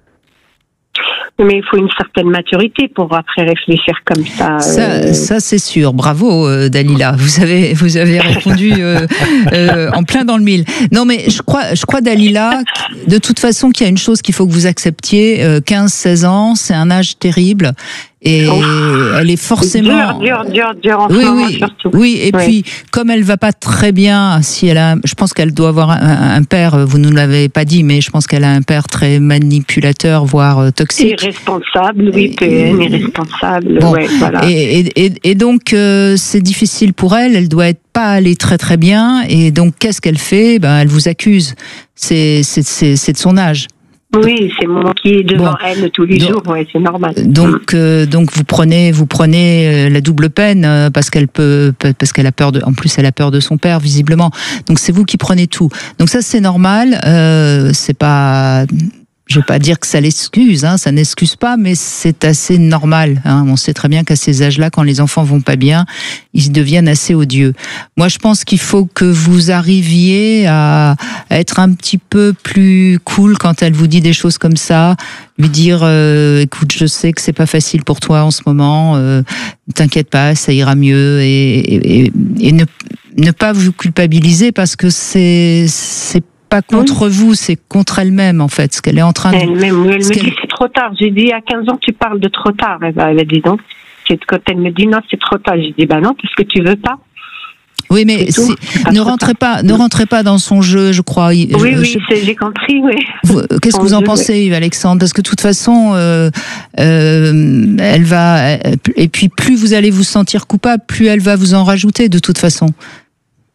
Mais il faut une certaine maturité pour après réfléchir comme ça. Ça, euh... ça c'est sûr. Bravo, euh, Dalila. Vous avez, vous avez répondu euh, euh, en plein dans le mille. Non, mais je crois, je crois, Dalila, de toute façon, qu'il y a une chose qu'il faut que vous acceptiez. Euh, quinze seize ans, c'est un âge terrible. Et oh, elle est forcément dur, dur, dur, dur en oui, moment, oui, surtout. oui. Et oui. puis, comme elle va pas très bien, si elle a, je pense qu'elle doit avoir un, un père. Vous ne l'avez pas dit, mais je pense qu'elle a un père très manipulateur, voire toxique. Irresponsable, oui, P N, irresponsable. Bon, ouais, voilà. Et, et, et donc, euh, c'est difficile pour elle. Elle doit être pas aller très très bien. Et donc, qu'est-ce qu'elle fait? Ben, elle vous accuse. C'est, c'est, c'est, c'est de son âge. Oui, c'est moi qui est devant bon, elle tous les donc, jours, ouais, c'est normal. Donc, euh, donc vous prenez, vous prenez la double peine euh, parce qu'elle peut, parce qu'elle a peur de, en plus elle a peur de son père visiblement. Donc c'est vous qui prenez tout. Donc ça c'est normal, euh, c'est pas. Je ne vais pas dire que ça l'excuse, hein, ça n'excuse pas, mais c'est assez normal. Hein. On sait très bien qu'à ces âges-là, quand les enfants vont pas bien, ils deviennent assez odieux. Moi, je pense qu'il faut que vous arriviez à être un petit peu plus cool quand elle vous dit des choses comme ça. Lui dire, euh, écoute, je sais que c'est pas facile pour toi en ce moment, euh, t'inquiète pas, ça ira mieux, et, et, et ne, ne pas vous culpabiliser parce que c'est, c'est pas contre oui. vous, c'est contre elle-même en fait, ce qu'elle est en train de... Elle-même, elle me dit c'est trop tard. J'ai dit à quinze ans tu parles de trop tard. Elle a dit non. Quand elle me dit non c'est trop tard, j'ai dit bah non parce que tu veux pas. Oui, mais c'est c'est, ne rentrez tard. pas, ne rentrez pas dans son jeu, je crois. Oui, je, oui, je, c'est, j'ai compris, oui. Vous, qu'est-ce que vous en jeu, pensez, oui. Yves Alexandre? Parce que de toute façon, euh, euh, elle va, et puis plus vous allez vous sentir coupable, plus elle va vous en rajouter de toute façon.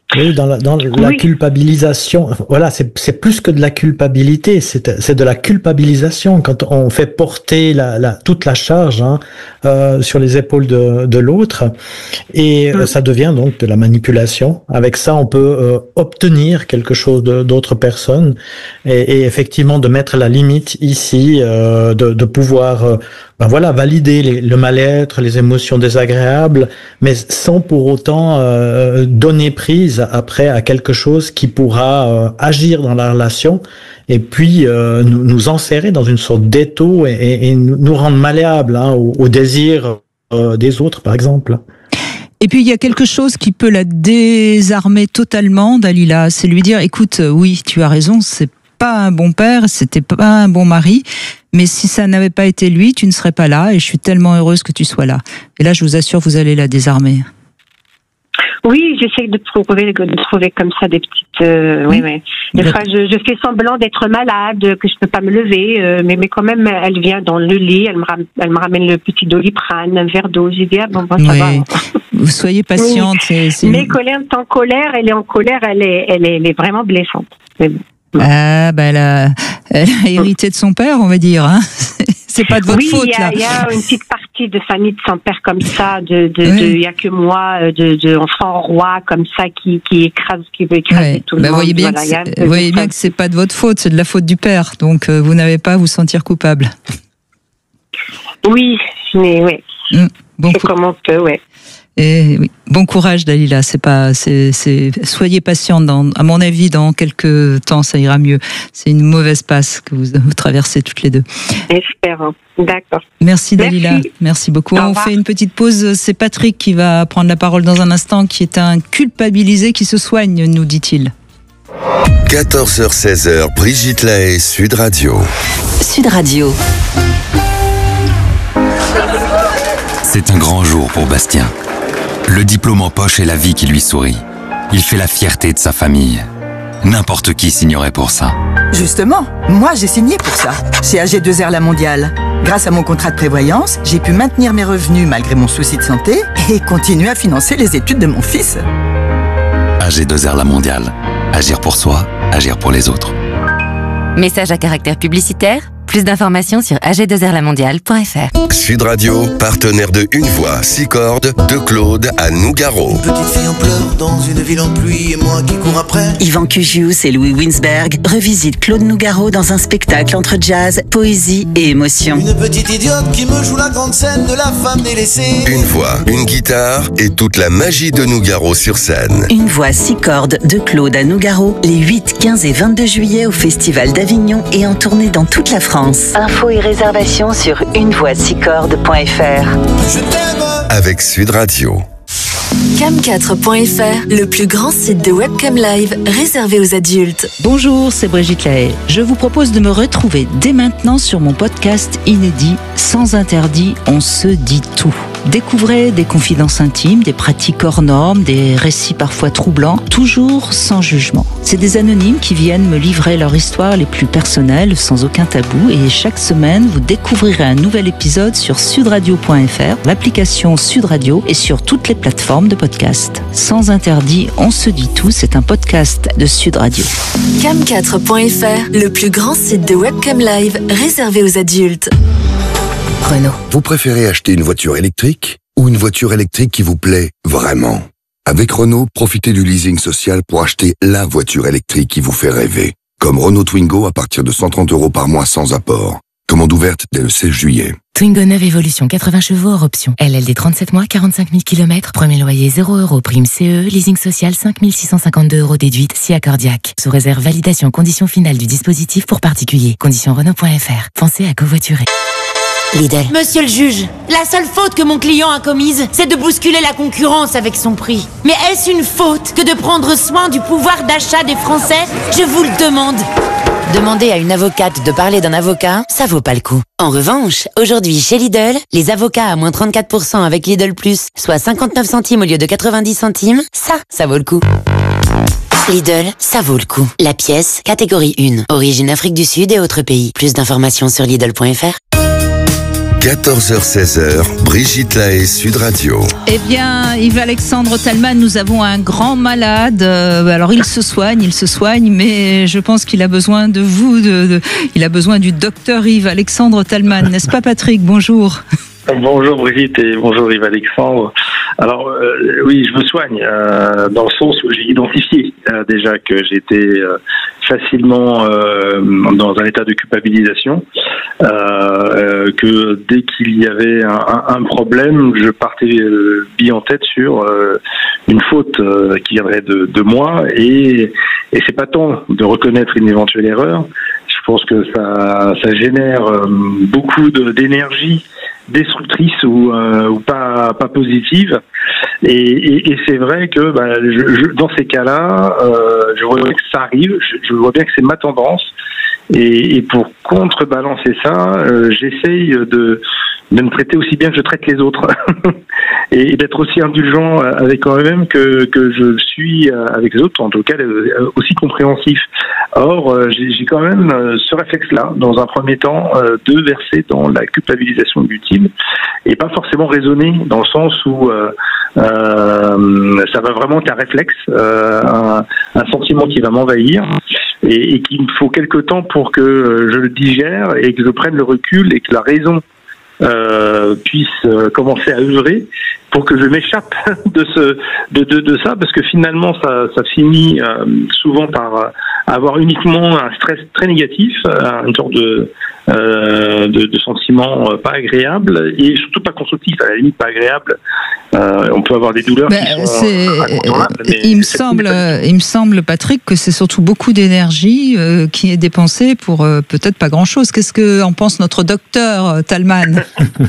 Oui, dans la, dans la Oui. culpabilisation, voilà, c'est, c'est plus que de la culpabilité, c'est, c'est de la culpabilisation quand on fait porter la, la, toute la charge hein, euh, sur les épaules de, de l'autre, et euh, ça devient donc de la manipulation. Avec ça, on peut euh, obtenir quelque chose de, d'autres personnes, et, et effectivement de mettre la limite ici, euh, de, de pouvoir, euh, ben voilà, valider les, le mal-être, les émotions désagréables, mais sans pour autant euh, donner prise après à quelque chose qui pourra euh, agir dans la relation et puis euh, nous, nous enserrer dans une sorte d'étau et, et, et nous, nous rendre malléables hein, au, au désir euh, des autres, par exemple. Et puis il y a quelque chose qui peut la désarmer totalement, Dalila, c'est lui dire, écoute, oui, tu as raison, c'est pas un bon père, c'était pas un bon mari, mais si ça n'avait pas été lui, tu ne serais pas là, et je suis tellement heureuse que tu sois là. Et là, je vous assure, vous allez la désarmer. Oui, j'essaie de trouver, de trouver comme ça des petites. Euh, oui, oui. Des fois, je, je fais semblant d'être malade, que je peux pas me lever, euh, mais mais quand même, elle vient dans le lit, elle me ram, elle me ramène le petit Doliprane, un verre d'eau. J'ai dit ah bon, bon ça oui. va. Vous soyez patiente. Oui. C'est, c'est... Mais quand elle est en colère, elle est en colère, elle est, elle est, elle est vraiment blessante. Mais bon. Ah, ben elle a, elle a hérité de son père, on va dire. Hein. C'est pas de votre oui, faute, là. Oui, il y a une petite partie de famille de son père comme ça, de, de, oui. de, il y a que moi, de, de enfant roi comme ça qui, qui écrase, qui veut écraser oui. tout le ben monde. Voyez bien voilà, que vous voyez bien que c'est pas de votre faute, c'est de la faute du père. Donc, euh, vous n'avez pas à vous sentir coupable. Oui, mais oui. Mmh. Bon, c'est comme on peut, ouais. Et oui, bon courage Dalila, c'est pas, c'est, c'est, soyez patiente. Dans, à mon avis, dans quelques temps, ça ira mieux. C'est une mauvaise passe que vous, vous traversez toutes les deux. Espérons. D'accord. Merci Dalila, merci, merci beaucoup. On fait une petite pause. C'est Patrick qui va prendre la parole dans un instant, qui est un culpabilisé qui se soigne, nous dit-il. quatorze heures seize heures, Brigitte Lahaie, Sud Radio. Sud Radio. C'est un grand jour pour Bastien. Le diplôme en poche et la vie qui lui sourit. Il fait la fierté de sa famille. N'importe qui signerait pour ça. Justement, moi j'ai signé pour ça, chez A G deux R La Mondiale. Grâce à mon contrat de prévoyance, j'ai pu maintenir mes revenus malgré mon souci de santé et continuer à financer les études de mon fils. A G deux R La Mondiale. Agir pour soi, agir pour les autres. Message à caractère publicitaire. Plus d'informations sur a g deux r la mondiale point f r. Sud Radio, partenaire de Une Voix, six cordes, de Claude à Nougaro. Une petite fille en pleurs dans une ville en pluie et moi qui cours après. Yvan Cugius et Louis Winsberg revisitent Claude Nougaro dans un spectacle entre jazz, poésie et émotion. Une petite idiote qui me joue la grande scène de la femme délaissée. Une voix, une guitare et toute la magie de Nougaro sur scène. Une voix, six cordes de Claude à Nougaro, les huit, quinze et vingt-deux juillet au Festival d'Avignon et en tournée dans toute la France. Infos et réservations sur une voix six cordes point f r. Je t'aime avec Sud Radio. cam quatre point f r, le plus grand site de webcam live réservé aux adultes. Bonjour, c'est Brigitte Lahaie. Je vous propose de me retrouver dès maintenant sur mon podcast inédit Sans interdit, on se dit tout. Découvrez des confidences intimes, des pratiques hors normes, des récits parfois troublants, toujours sans jugement. C'est des anonymes qui viennent me livrer leur histoire les plus personnelles, sans aucun tabou, et chaque semaine, vous découvrirez un nouvel épisode sur sud radio point f r, l'application Sud Radio et sur toutes les plateformes de podcast. Sans interdit, on se dit tout, c'est un podcast de Sud Radio. cam quatre point f r, le plus grand site de webcam live réservé aux adultes. Renault. Vous préférez acheter une voiture électrique ou une voiture électrique qui vous plaît vraiment? Avec Renault, profitez du leasing social pour acheter la voiture électrique qui vous fait rêver. Comme Renault Twingo à partir de cent trente euros par mois sans apport. Commande ouverte dès le seize juillet. Twingo neuve Evolution, quatre-vingts chevaux hors option. L L D trente-sept mois, quarante-cinq mille kilomètres. Premier loyer zéro euros. Prime C E, leasing social cinq mille six cent cinquante-deux euros déduite, si accordiaque. Sous réserve validation condition finale du dispositif pour particulier. Condition Renault point f r. Pensez à covoiturer. Lidl. Monsieur le juge, la seule faute que mon client a commise, c'est de bousculer la concurrence avec son prix. Mais est-ce une faute que de prendre soin du pouvoir d'achat des Français? Je vous le demande. Demander à une avocate de parler d'un avocat, ça vaut pas le coup. En revanche, aujourd'hui chez Lidl, les avocats à moins trente-quatre pour cent avec Lidl Plus, soit cinquante-neuf centimes au lieu de quatre-vingt-dix centimes, ça, ça vaut le coup. Lidl, ça vaut le coup. La pièce, catégorie un. Origine Afrique du Sud et autres pays. Plus d'informations sur Lidl point f r. quatorze heures seize heures, Brigitte Lahaie, Sud Radio. Eh bien, Yves-Alexandre Talman, nous avons un grand malade. Euh, alors, il se soigne, il se soigne, mais je pense qu'il a besoin de vous. De, de, il a besoin du docteur Yves-Alexandre Talman, n'est-ce pas, Patrick? Bonjour. Bonjour Brigitte et bonjour Yves-Alexandre. Alors euh, oui, je me soigne euh, dans le sens où j'ai identifié euh, déjà que j'étais euh, facilement euh, dans un état de culpabilisation, euh, euh, que dès qu'il y avait un, un, un problème, je partais euh, bille en tête sur euh, une faute euh, qui viendrait de, de moi, et, et c'est pas tant de reconnaître une éventuelle erreur. Je pense que ça, ça génère euh, beaucoup de, d'énergie destructrice ou, euh, ou pas pas positive, et, et, et c'est vrai que bah, je, je, dans ces cas-là, euh, je vois bien que ça arrive, je, je vois bien que c'est ma tendance, et, et pour contrebalancer ça, euh, j'essaye de de me traiter aussi bien que je traite les autres et d'être aussi indulgent avec moi-même que que je suis avec les autres, en tout cas aussi compréhensif. Or, j'ai, j'ai quand même ce réflexe-là, dans un premier temps, de verser dans la culpabilisation ultime, et pas forcément raisonner, dans le sens où euh, euh, ça va vraiment être un réflexe, euh, un, un sentiment qui va m'envahir, et, et qu'il me faut quelque temps pour que je le digère et que je prenne le recul et que la raison Euh, puisse euh, commencer à œuvrer pour que je m'échappe de ce de de, de ça, parce que finalement ça ça finit euh, souvent par euh, avoir uniquement un stress très négatif, euh, une sorte de euh, de, de sentiment euh, pas agréable, et surtout pas constructif, à la limite pas agréable. Euh, on peut avoir des douleurs ben, qui sont incontournables, mais il me semble il me semble Patrick que c'est surtout beaucoup d'énergie euh, qui est dépensée pour euh, peut-être pas grand-chose. Qu'est-ce que en pense notre docteur Talman?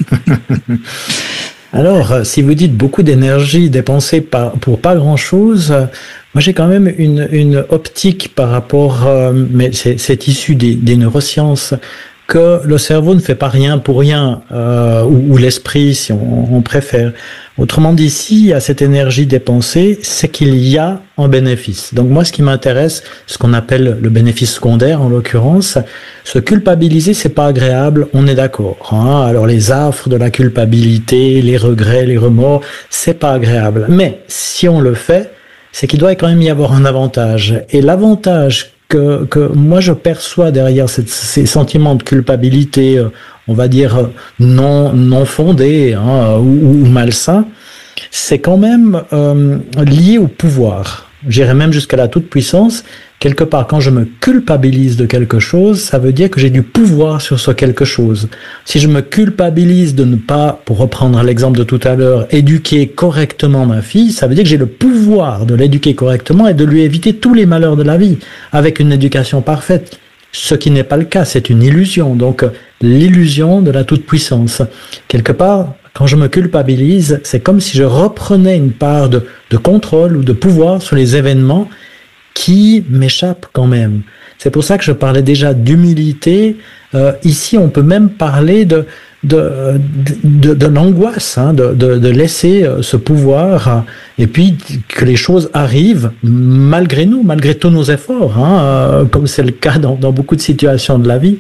Alors, si vous dites beaucoup d'énergie dépensée par, pour pas grand-chose, moi j'ai quand même une, une optique par rapport, euh, mais c'est, c'est issu des, des neurosciences, que le cerveau ne fait pas rien pour rien, euh, ou, ou l'esprit si on, on préfère. Autrement dit, s'il y a cette énergie dépensée, c'est qu'il y a un bénéfice. Donc moi, ce qui m'intéresse, ce qu'on appelle le bénéfice secondaire en l'occurrence, se culpabiliser, c'est pas agréable, on est d'accord. Hein. Alors les affres de la culpabilité, les regrets, les remords, c'est pas agréable. Mais si on le fait, c'est qu'il doit quand même y avoir un avantage. Et l'avantage que, que moi je perçois derrière cette, ces sentiments de culpabilité, on va dire non non fondés, hein, ou, ou malsains, c'est quand même euh, lié au pouvoir. J'irais même jusqu'à la toute-puissance. Quelque part, quand je me culpabilise de quelque chose, ça veut dire que j'ai du pouvoir sur ce quelque chose. Si je me culpabilise de ne pas, pour reprendre l'exemple de tout à l'heure, éduquer correctement ma fille, ça veut dire que j'ai le pouvoir de l'éduquer correctement et de lui éviter tous les malheurs de la vie, avec une éducation parfaite. Ce qui n'est pas le cas, c'est une illusion. Donc, l'illusion de la toute-puissance. Quelque part, quand je me culpabilise, c'est comme si je reprenais une part de, de contrôle ou de pouvoir sur les événements qui m'échappent quand même. C'est pour ça que je parlais déjà d'humilité. Euh, ici, on peut même parler de, de, de, de l'angoisse, hein, de, de, de laisser ce pouvoir, et puis que les choses arrivent malgré nous, malgré tous nos efforts, hein, comme c'est le cas dans, dans beaucoup de situations de la vie.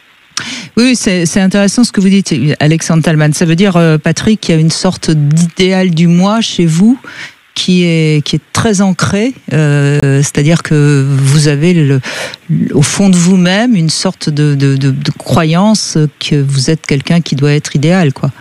Oui, c'est, c'est intéressant ce que vous dites, Alexandre Talman. Ça veut dire, euh, Patrick, qu'il y a une sorte d'idéal du moi chez vous qui est, qui est très ancré, euh, c'est-à-dire que vous avez le, au fond de vous-même une sorte de, de, de, de croyance que vous êtes quelqu'un qui doit être idéal, quoi.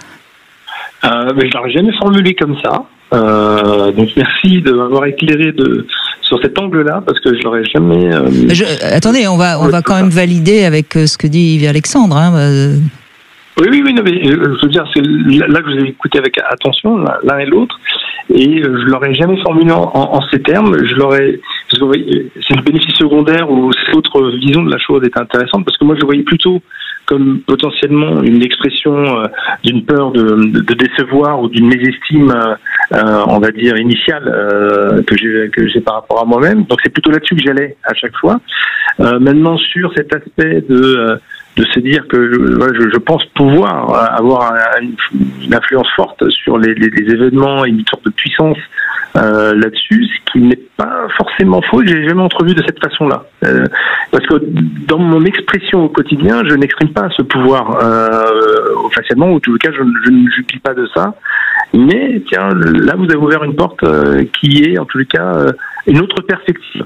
Euh, mais je l'aurais jamais formulé comme ça. Euh, donc merci de m'avoir éclairé de sur cet angle-là, parce que je l'aurais jamais. Euh, je, attendez, on va on va quand même valider avec ce que dit Yves-Alexandre. Hein. Oui, oui, oui, non, mais je veux dire, c'est là que je vous ai écouté avec attention, l'un et l'autre, et je l'aurais jamais formulé en, en, en ces termes. Je l'aurais, parce que vous voyez, c'est le bénéfice secondaire ou cette autre vision de la chose est intéressante, parce que moi je le voyais plutôt comme potentiellement une expression euh, d'une peur de, de, de décevoir ou d'une mésestime, euh, on va dire initiale, euh, que j'ai que j'ai par rapport à moi-même. Donc c'est plutôt là-dessus que j'allais à chaque fois. Euh, maintenant sur cet aspect de euh, de se dire que je, je pense pouvoir avoir une, une influence forte sur les, les, les événements et une sorte de puissance euh, là-dessus, ce qui n'est pas forcément faux. J'ai jamais entrevu de cette façon-là, euh, parce que dans mon expression au quotidien, je n'exprime pas ce pouvoir euh, facialement, ou en tout cas, je, je ne jubilé pas de ça. Mais tiens, là, vous avez ouvert une porte euh, qui est, en tous les cas, euh, une autre perspective.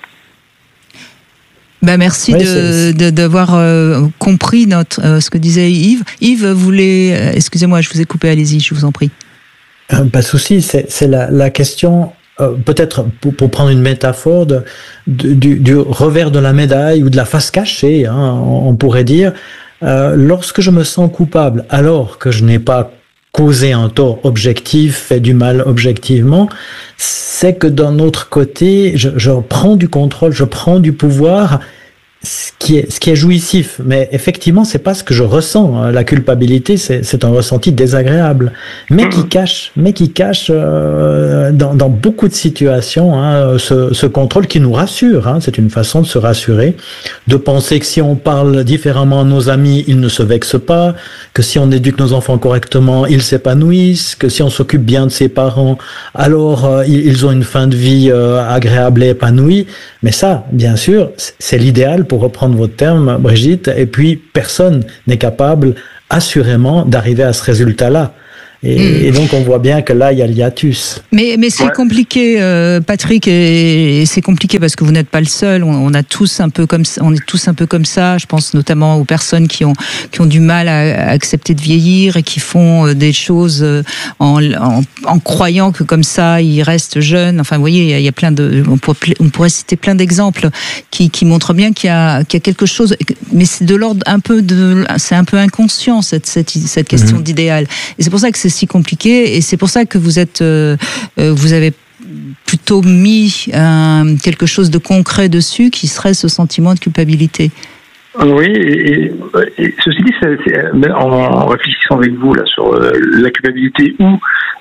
Bah merci oui, de, de, d'avoir euh, compris notre, euh, ce que disait Yves. Yves voulait... Euh, excusez-moi, je vous ai coupé, allez-y, je vous en prie. Euh, pas de souci, c'est, c'est la, la question... Euh, peut-être pour, pour prendre une métaphore de, de, du, du revers de la médaille ou de la face cachée, hein, on, on pourrait dire, euh, lorsque je me sens coupable alors que je n'ai pas causé un tort objectif, fait du mal objectivement, c'est que d'un autre côté, je, je prends du contrôle, je prends du pouvoir, ce qui est, ce qui est jouissif. Mais effectivement, c'est pas ce que je ressens. La culpabilité, c'est, c'est un ressenti désagréable, mais qui cache, mais qui cache euh, dans, dans beaucoup de situations hein, ce, ce contrôle qui nous rassure. Hein, c'est une façon de se rassurer, de penser que si on parle différemment à nos amis, ils ne se vexent pas, que si on éduque nos enfants correctement, ils s'épanouissent, que si on s'occupe bien de ses parents, alors euh, ils ont une fin de vie euh, agréable et épanouie. Mais ça, bien sûr, c'est l'idéal pour reprendre votre terme, Brigitte, et puis personne n'est capable, assurément, d'arriver à ce résultat-là. Et, mmh. et donc on voit bien que là il y a le hiatus. Mais, mais c'est ouais. compliqué, euh, Patrick, et, et c'est compliqué parce que vous n'êtes pas le seul. On, on a tous un peu comme ça, on est tous un peu comme ça. Je pense notamment aux personnes qui ont qui ont du mal à, à accepter de vieillir et qui font des choses en, en, en croyant que comme ça ils restent jeunes. Enfin, vous voyez, il y a, il y a plein de, on pourrait, on pourrait citer plein d'exemples qui, qui montrent bien qu'il y a qu'il y a quelque chose, mais c'est de l'ordre un peu de, c'est un peu inconscient cette cette cette question mmh. d'idéal. Et c'est pour ça que c'est si compliqué, et c'est pour ça que vous êtes, euh, vous avez plutôt mis euh, quelque chose de concret dessus, qui serait ce sentiment de culpabilité. Oui, et, et ceci dit, c'est, c'est, en, en réfléchissant avec vous là sur euh, la culpabilité ou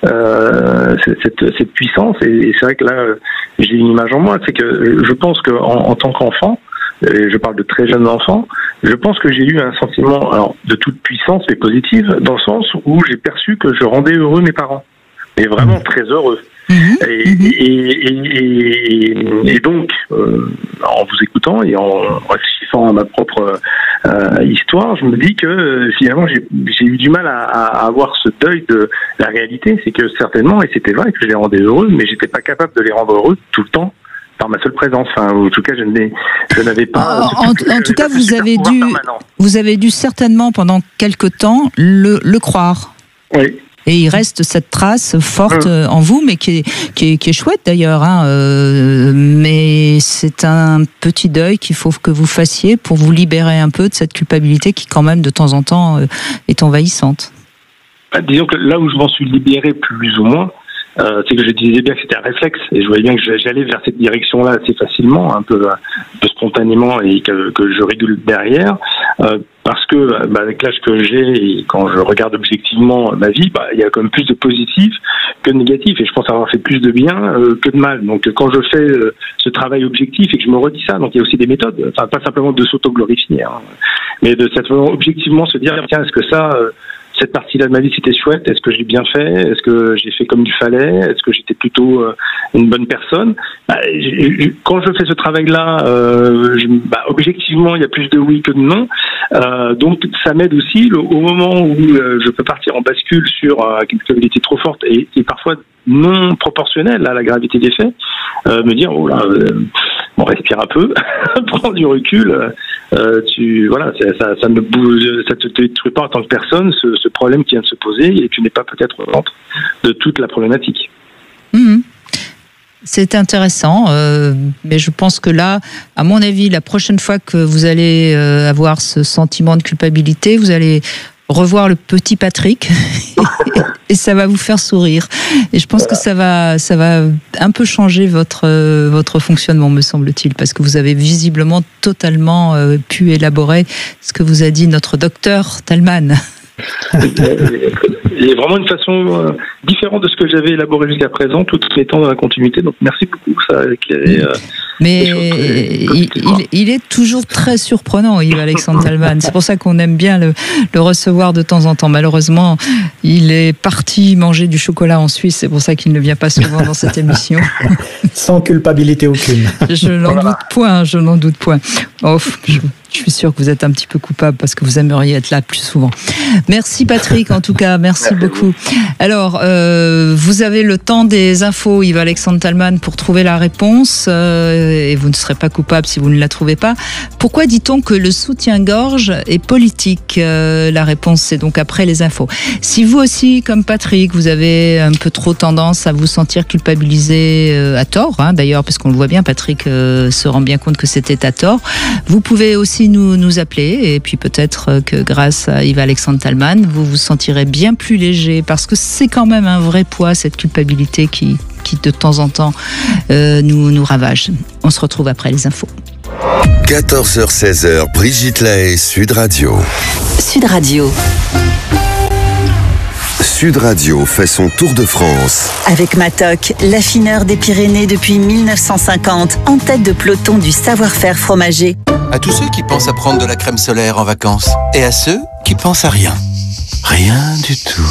euh, cette, cette puissance, et, et c'est vrai que là, j'ai une image en moi, c'est que je pense qu'en en tant qu'enfant, et je parle de très jeunes enfants, je pense que j'ai eu un sentiment alors, de toute puissance, mais positive, dans le sens où j'ai perçu que je rendais heureux mes parents. Et vraiment très heureux. Mmh. Et, mmh. Et, et, et, et donc, euh, en vous écoutant et en réfléchissant à ma propre euh, histoire, je me dis que euh, finalement j'ai, j'ai eu du mal à, à avoir ce deuil de la réalité. C'est que certainement, et c'était vrai que je les rendais heureux, mais j'étais pas capable de les rendre heureux tout le temps. Par ma seule présence, enfin, en tout cas, je, n'ai, je n'avais pas. En, en, en tout cas, vous avez dû, vous avez dû certainement pendant quelque temps le, le croire. Oui. Et il reste cette trace forte mmh. en vous, mais qui est, qui est, qui est chouette d'ailleurs. Hein, euh, mais c'est un petit deuil qu'il faut que vous fassiez pour vous libérer un peu de cette culpabilité qui, quand même, de temps en temps, euh, est envahissante. Bah, disons que là où je m'en suis libéré plus ou moins, Euh, c'est que je disais bien que c'était un réflexe, et je voyais bien que j'allais vers cette direction-là assez facilement, un peu, un peu spontanément, et que, que je régule derrière, euh, parce que bah, avec l'âge que j'ai et quand je regarde objectivement ma vie, bah, il y a quand même plus de positif que de négatif, et je pense avoir fait plus de bien euh, que de mal. Donc quand je fais euh, ce travail objectif et que je me redis ça, donc il y a aussi des méthodes, enfin pas simplement de s'auto-glorifier, hein, mais de cette objectivement se dire tiens, est-ce que ça euh, cette partie-là de ma vie, c'était chouette. Est-ce que j'ai bien fait? Est-ce que j'ai fait comme il fallait? Est-ce que j'étais plutôt euh, une bonne personne? Bah, quand je fais ce travail-là, euh, je, bah, objectivement, il y a plus de oui que de non. Euh, donc, ça m'aide aussi le, au moment où euh, je peux partir en bascule sur euh, une culpabilité trop forte et, et parfois non proportionnelle à la gravité des faits, euh, me dire, oh là, euh, on respire un peu, prends du recul, euh, tu, voilà, ça, ça ne bouge, ça te détruit pas en tant que personne, ce, ce problème qui vient de se poser, et tu n'es pas peut-être au centre de toute la problématique. Mmh. C'est intéressant, euh, mais je pense que là, à mon avis, la prochaine fois que vous allez euh, avoir ce sentiment de culpabilité, vous allez revoir le petit Patrick et ça va vous faire sourire. Et je pense que ça va, ça va un peu changer votre, euh, votre fonctionnement, me semble-t-il, parce que vous avez visiblement totalement euh, pu élaborer ce que vous a dit notre docteur Thalmann. Et vraiment une façon euh, différente de ce que j'avais élaboré jusqu'à présent, tout en étant dans la continuité. Donc merci beaucoup, ça a éclairé. Euh, Mais il, il, il est toujours très surprenant, Yves-Alexandre Talman. C'est pour ça qu'on aime bien le, le recevoir de temps en temps. Malheureusement, il est parti manger du chocolat en Suisse. C'est pour ça qu'il ne vient pas souvent dans cette émission. Sans culpabilité aucune. Je n'en doute point, je n'en doute point. Oh, je, je suis sûr que vous êtes un petit peu coupable parce que vous aimeriez être là plus souvent. Merci Patrick, en tout cas, merci, merci beaucoup. Alors, euh, vous avez le temps des infos, Yves-Alexandre Talman, pour trouver la réponse, euh, et vous ne serez pas coupable si vous ne la trouvez pas. Pourquoi dit-on que le soutien-gorge est politique ? euh, La réponse, c'est donc après les infos. Si vous aussi, comme Patrick, vous avez un peu trop tendance à vous sentir culpabilisé euh, à tort, hein, d'ailleurs, parce qu'on le voit bien, Patrick euh, se rend bien compte que c'était à tort, vous pouvez aussi nous, nous appeler, et puis peut-être que grâce à Yves-Alexandre Talman, vous vous sentirez bien plus léger, parce que c'est quand même un vrai poids, cette culpabilité qui, qui de temps en temps euh, nous, nous ravage. On se retrouve après les infos. quatorze heures seize heures, Brigitte Lahaie, Sud Radio. Sud Radio. Sud Radio fait son tour de France. Avec Matok, l'affineur des Pyrénées depuis mille neuf cent cinquante, en tête de peloton du savoir-faire fromager. À tous ceux qui pensent à prendre de la crème solaire en vacances, et à ceux qui pensent à rien. Rien du tout.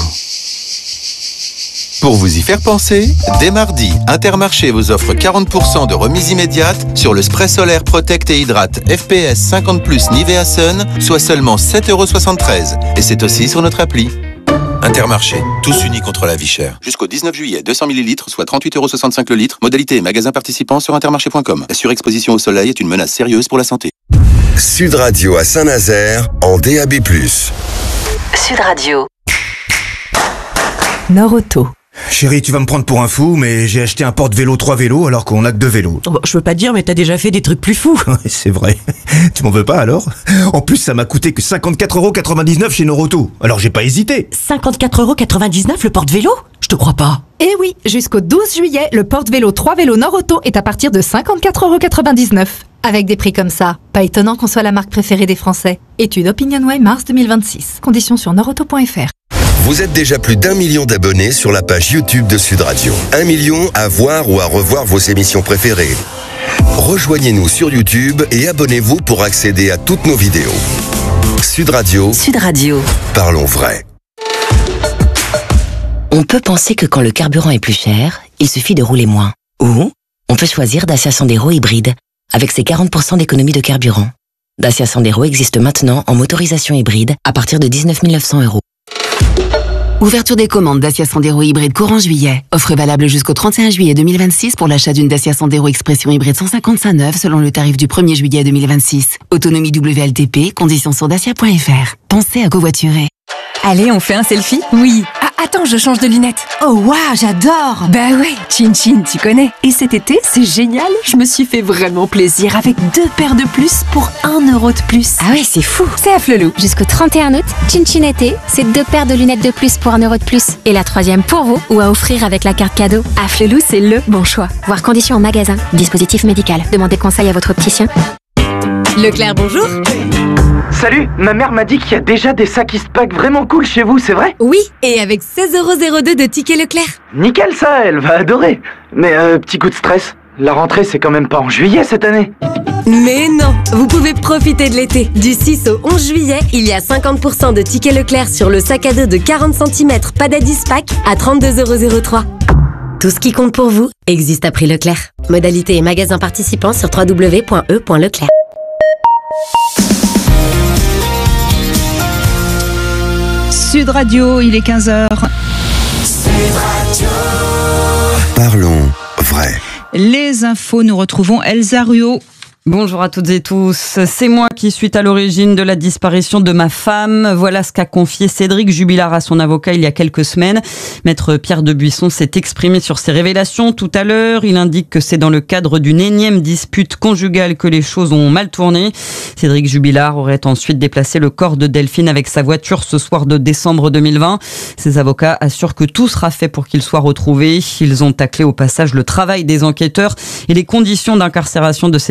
Pour vous y faire penser, dès mardi, Intermarché vous offre quarante pour cent de remise immédiate sur le spray solaire Protect et Hydrate F P S cinquante plus Nivea Sun, soit seulement sept euros soixante-treize. Et c'est aussi sur notre appli. Intermarché, tous unis contre la vie chère. Jusqu'au dix-neuf juillet, deux cents millilitres, soit trente-huit euros soixante-cinq le litre. Modalité et magasin participant sur intermarché point com. La surexposition au soleil est une menace sérieuse pour la santé. Sud Radio à Saint-Nazaire, en D A B plus. Sud Radio. Norauto. Chérie, tu vas me prendre pour un fou, mais j'ai acheté un porte-vélo trois vélos alors qu'on a que deux vélos. Bon, je veux pas te dire, mais t'as déjà fait des trucs plus fous. C'est vrai. Tu m'en veux pas alors ? En plus, ça m'a coûté que cinquante-quatre euros quatre-vingt-dix-neuf chez Norauto. Alors j'ai pas hésité. cinquante-quatre euros quatre-vingt-dix-neuf le porte-vélo ? Je te crois pas. Eh oui, jusqu'au douze juillet, le porte-vélo trois vélos Norauto est à partir de cinquante-quatre euros quatre-vingt-dix-neuf. Avec des prix comme ça, pas étonnant qu'on soit la marque préférée des Français. Étude OpinionWay mars deux mille vingt-six. Conditions sur norauto point f r. Vous êtes déjà plus d'un million d'abonnés sur la page YouTube de Sud Radio. Un million à voir ou à revoir vos émissions préférées. Rejoignez-nous sur YouTube et abonnez-vous pour accéder à toutes nos vidéos. Sud Radio. Sud Radio. Parlons vrai. On peut penser que quand le carburant est plus cher, il suffit de rouler moins. Ou on peut choisir Dacia Sandero hybride, avec ses quarante pour cent d'économie de carburant. Dacia Sandero existe maintenant en motorisation hybride à partir de dix-neuf mille neuf cents euros. Ouverture des commandes Dacia Sandero hybride courant juillet. Offre valable jusqu'au trente et un juillet deux mille vingt-six pour l'achat d'une Dacia Sandero Expression hybride cent cinquante-cinq neuve selon le tarif du premier juillet deux mille vingt-six. Autonomie W L T P, conditions sur dacia point f r. Pensez à covoiturer. Allez, on fait un selfie ? Oui. Ah, attends, je change de lunettes. Oh waouh, j'adore. Bah ouais, Chin Chin, tu connais. Et cet été, c'est génial, je me suis fait vraiment plaisir avec deux paires de plus pour un euro de plus. Ah ouais, c'est fou. C'est à Flelou. Jusqu'au trente et un août, Chin Chin été, c'est deux paires de lunettes de plus pour un euro de plus. Et la troisième pour vous, ou à offrir avec la carte cadeau. À Flelou, c'est le bon choix. Voir conditions en magasin. Dispositif médical. Demandez conseil à votre opticien. Leclerc, bonjour. Salut, ma mère m'a dit qu'il y a déjà des sacs Eastpak vraiment cool chez vous, c'est vrai ? Oui, et avec seize euros zéro deux de tickets Leclerc. Nickel ça, elle va adorer. Mais euh, petit coup de stress, la rentrée c'est quand même pas en juillet cette année. Mais non, vous pouvez profiter de l'été. Du six au onze juillet, il y a cinquante pour cent de tickets Leclerc sur le sac à dos de quarante centimètres Padad Eastpak à trente-deux euros zéro trois. Tout ce qui compte pour vous existe à prix Leclerc. Modalité et magasin participants sur w w w point e point leclerc. Sud Radio, il est quinze heures. Sud Radio. Parlons vrai. Les infos, nous retrouvons Elsa Ruot. Bonjour à toutes et tous. C'est moi qui suis à l'origine de la disparition de ma femme. Voilà ce qu'a confié Cédric Jubilard à son avocat il y a quelques semaines. Maître Pierre Debuisson s'est exprimé sur ces révélations tout à l'heure. Il indique que c'est dans le cadre d'une énième dispute conjugale que les choses ont mal tourné. Cédric Jubilard aurait ensuite déplacé le corps de Delphine avec sa voiture ce soir de décembre deux mille vingt. Ses avocats assurent que tout sera fait pour qu'il soit retrouvé. Ils ont taclé au passage le travail des enquêteurs et les conditions d'incarcération de Cédric Jubilard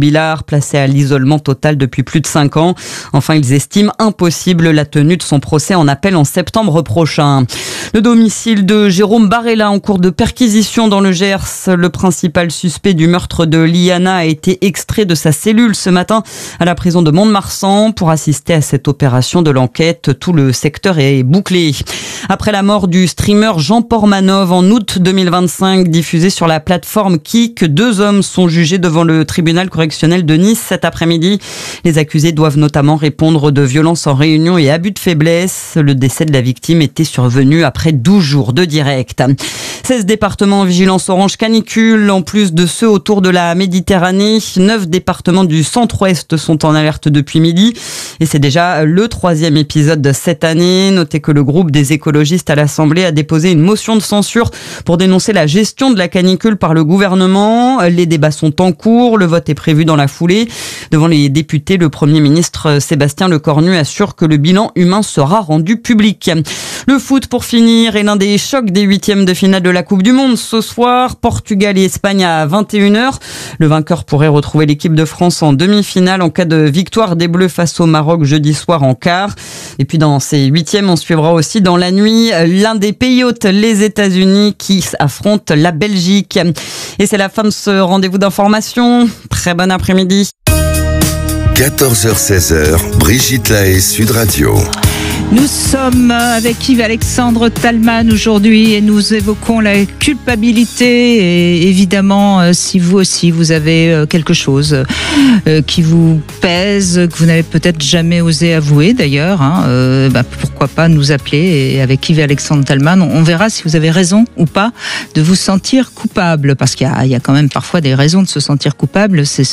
Jubilard, placé à l'isolement total depuis plus de cinq ans. Enfin, ils estiment impossible la tenue de son procès en appel en septembre prochain. Le domicile de Jérôme Barella en cours de perquisition dans le Gers. Le principal suspect du meurtre de Liana a été extrait de sa cellule ce matin à la prison de Mont-de-Marsan pour assister à cette opération de l'enquête. Tout le secteur est bouclé. Après la mort du streamer Jean Portmanov en août deux mille vingt-cinq, diffusé sur la plateforme Kik, deux hommes sont jugés devant le tribunal correctionnel de Nice cet après-midi. Les accusés doivent notamment répondre de violences en réunion et abus de faiblesse. Le décès de la victime était survenu après douze jours de direct. seize départements en vigilance orange canicule, en plus de ceux autour de la Méditerranée. neuf départements du centre-ouest sont en alerte depuis midi. Et c'est déjà le troisième épisode de cette année. Notez que le groupe des écologistes à l'Assemblée a déposé une motion de censure pour dénoncer la gestion de la canicule par le gouvernement. Les débats sont en cours. Le vote est prévu dans la foulée. Devant les députés, le Premier ministre Sébastien Lecornu assure que le bilan humain sera rendu public. Le foot pour finir est l'un des chocs des huitièmes de finale de la Coupe du Monde. Ce soir, Portugal et Espagne à vingt et une heures. Le vainqueur pourrait retrouver l'équipe de France en demi-finale en cas de victoire des Bleus face au Maroc jeudi soir en quart. Et puis dans ces huitièmes, on suivra aussi dans la nuit l'un des pays hôtes, les États-Unis, qui affrontent la Belgique. Et c'est la fin de ce rendez-vous d'information. Très bon après-midi. quatorze heures seize, Brigitte Lahaie, Sud Radio. Nous sommes avec Yves-Alexandre Talman aujourd'hui et nous évoquons la culpabilité et évidemment si vous aussi vous avez quelque chose qui vous pèse, que vous n'avez peut-être jamais osé avouer d'ailleurs, hein, euh, bah, pourquoi pas nous appeler et avec Yves-Alexandre Talman on verra si vous avez raison ou pas de vous sentir coupable parce qu'il y a, il y a quand même parfois des raisons de se sentir coupable, c'est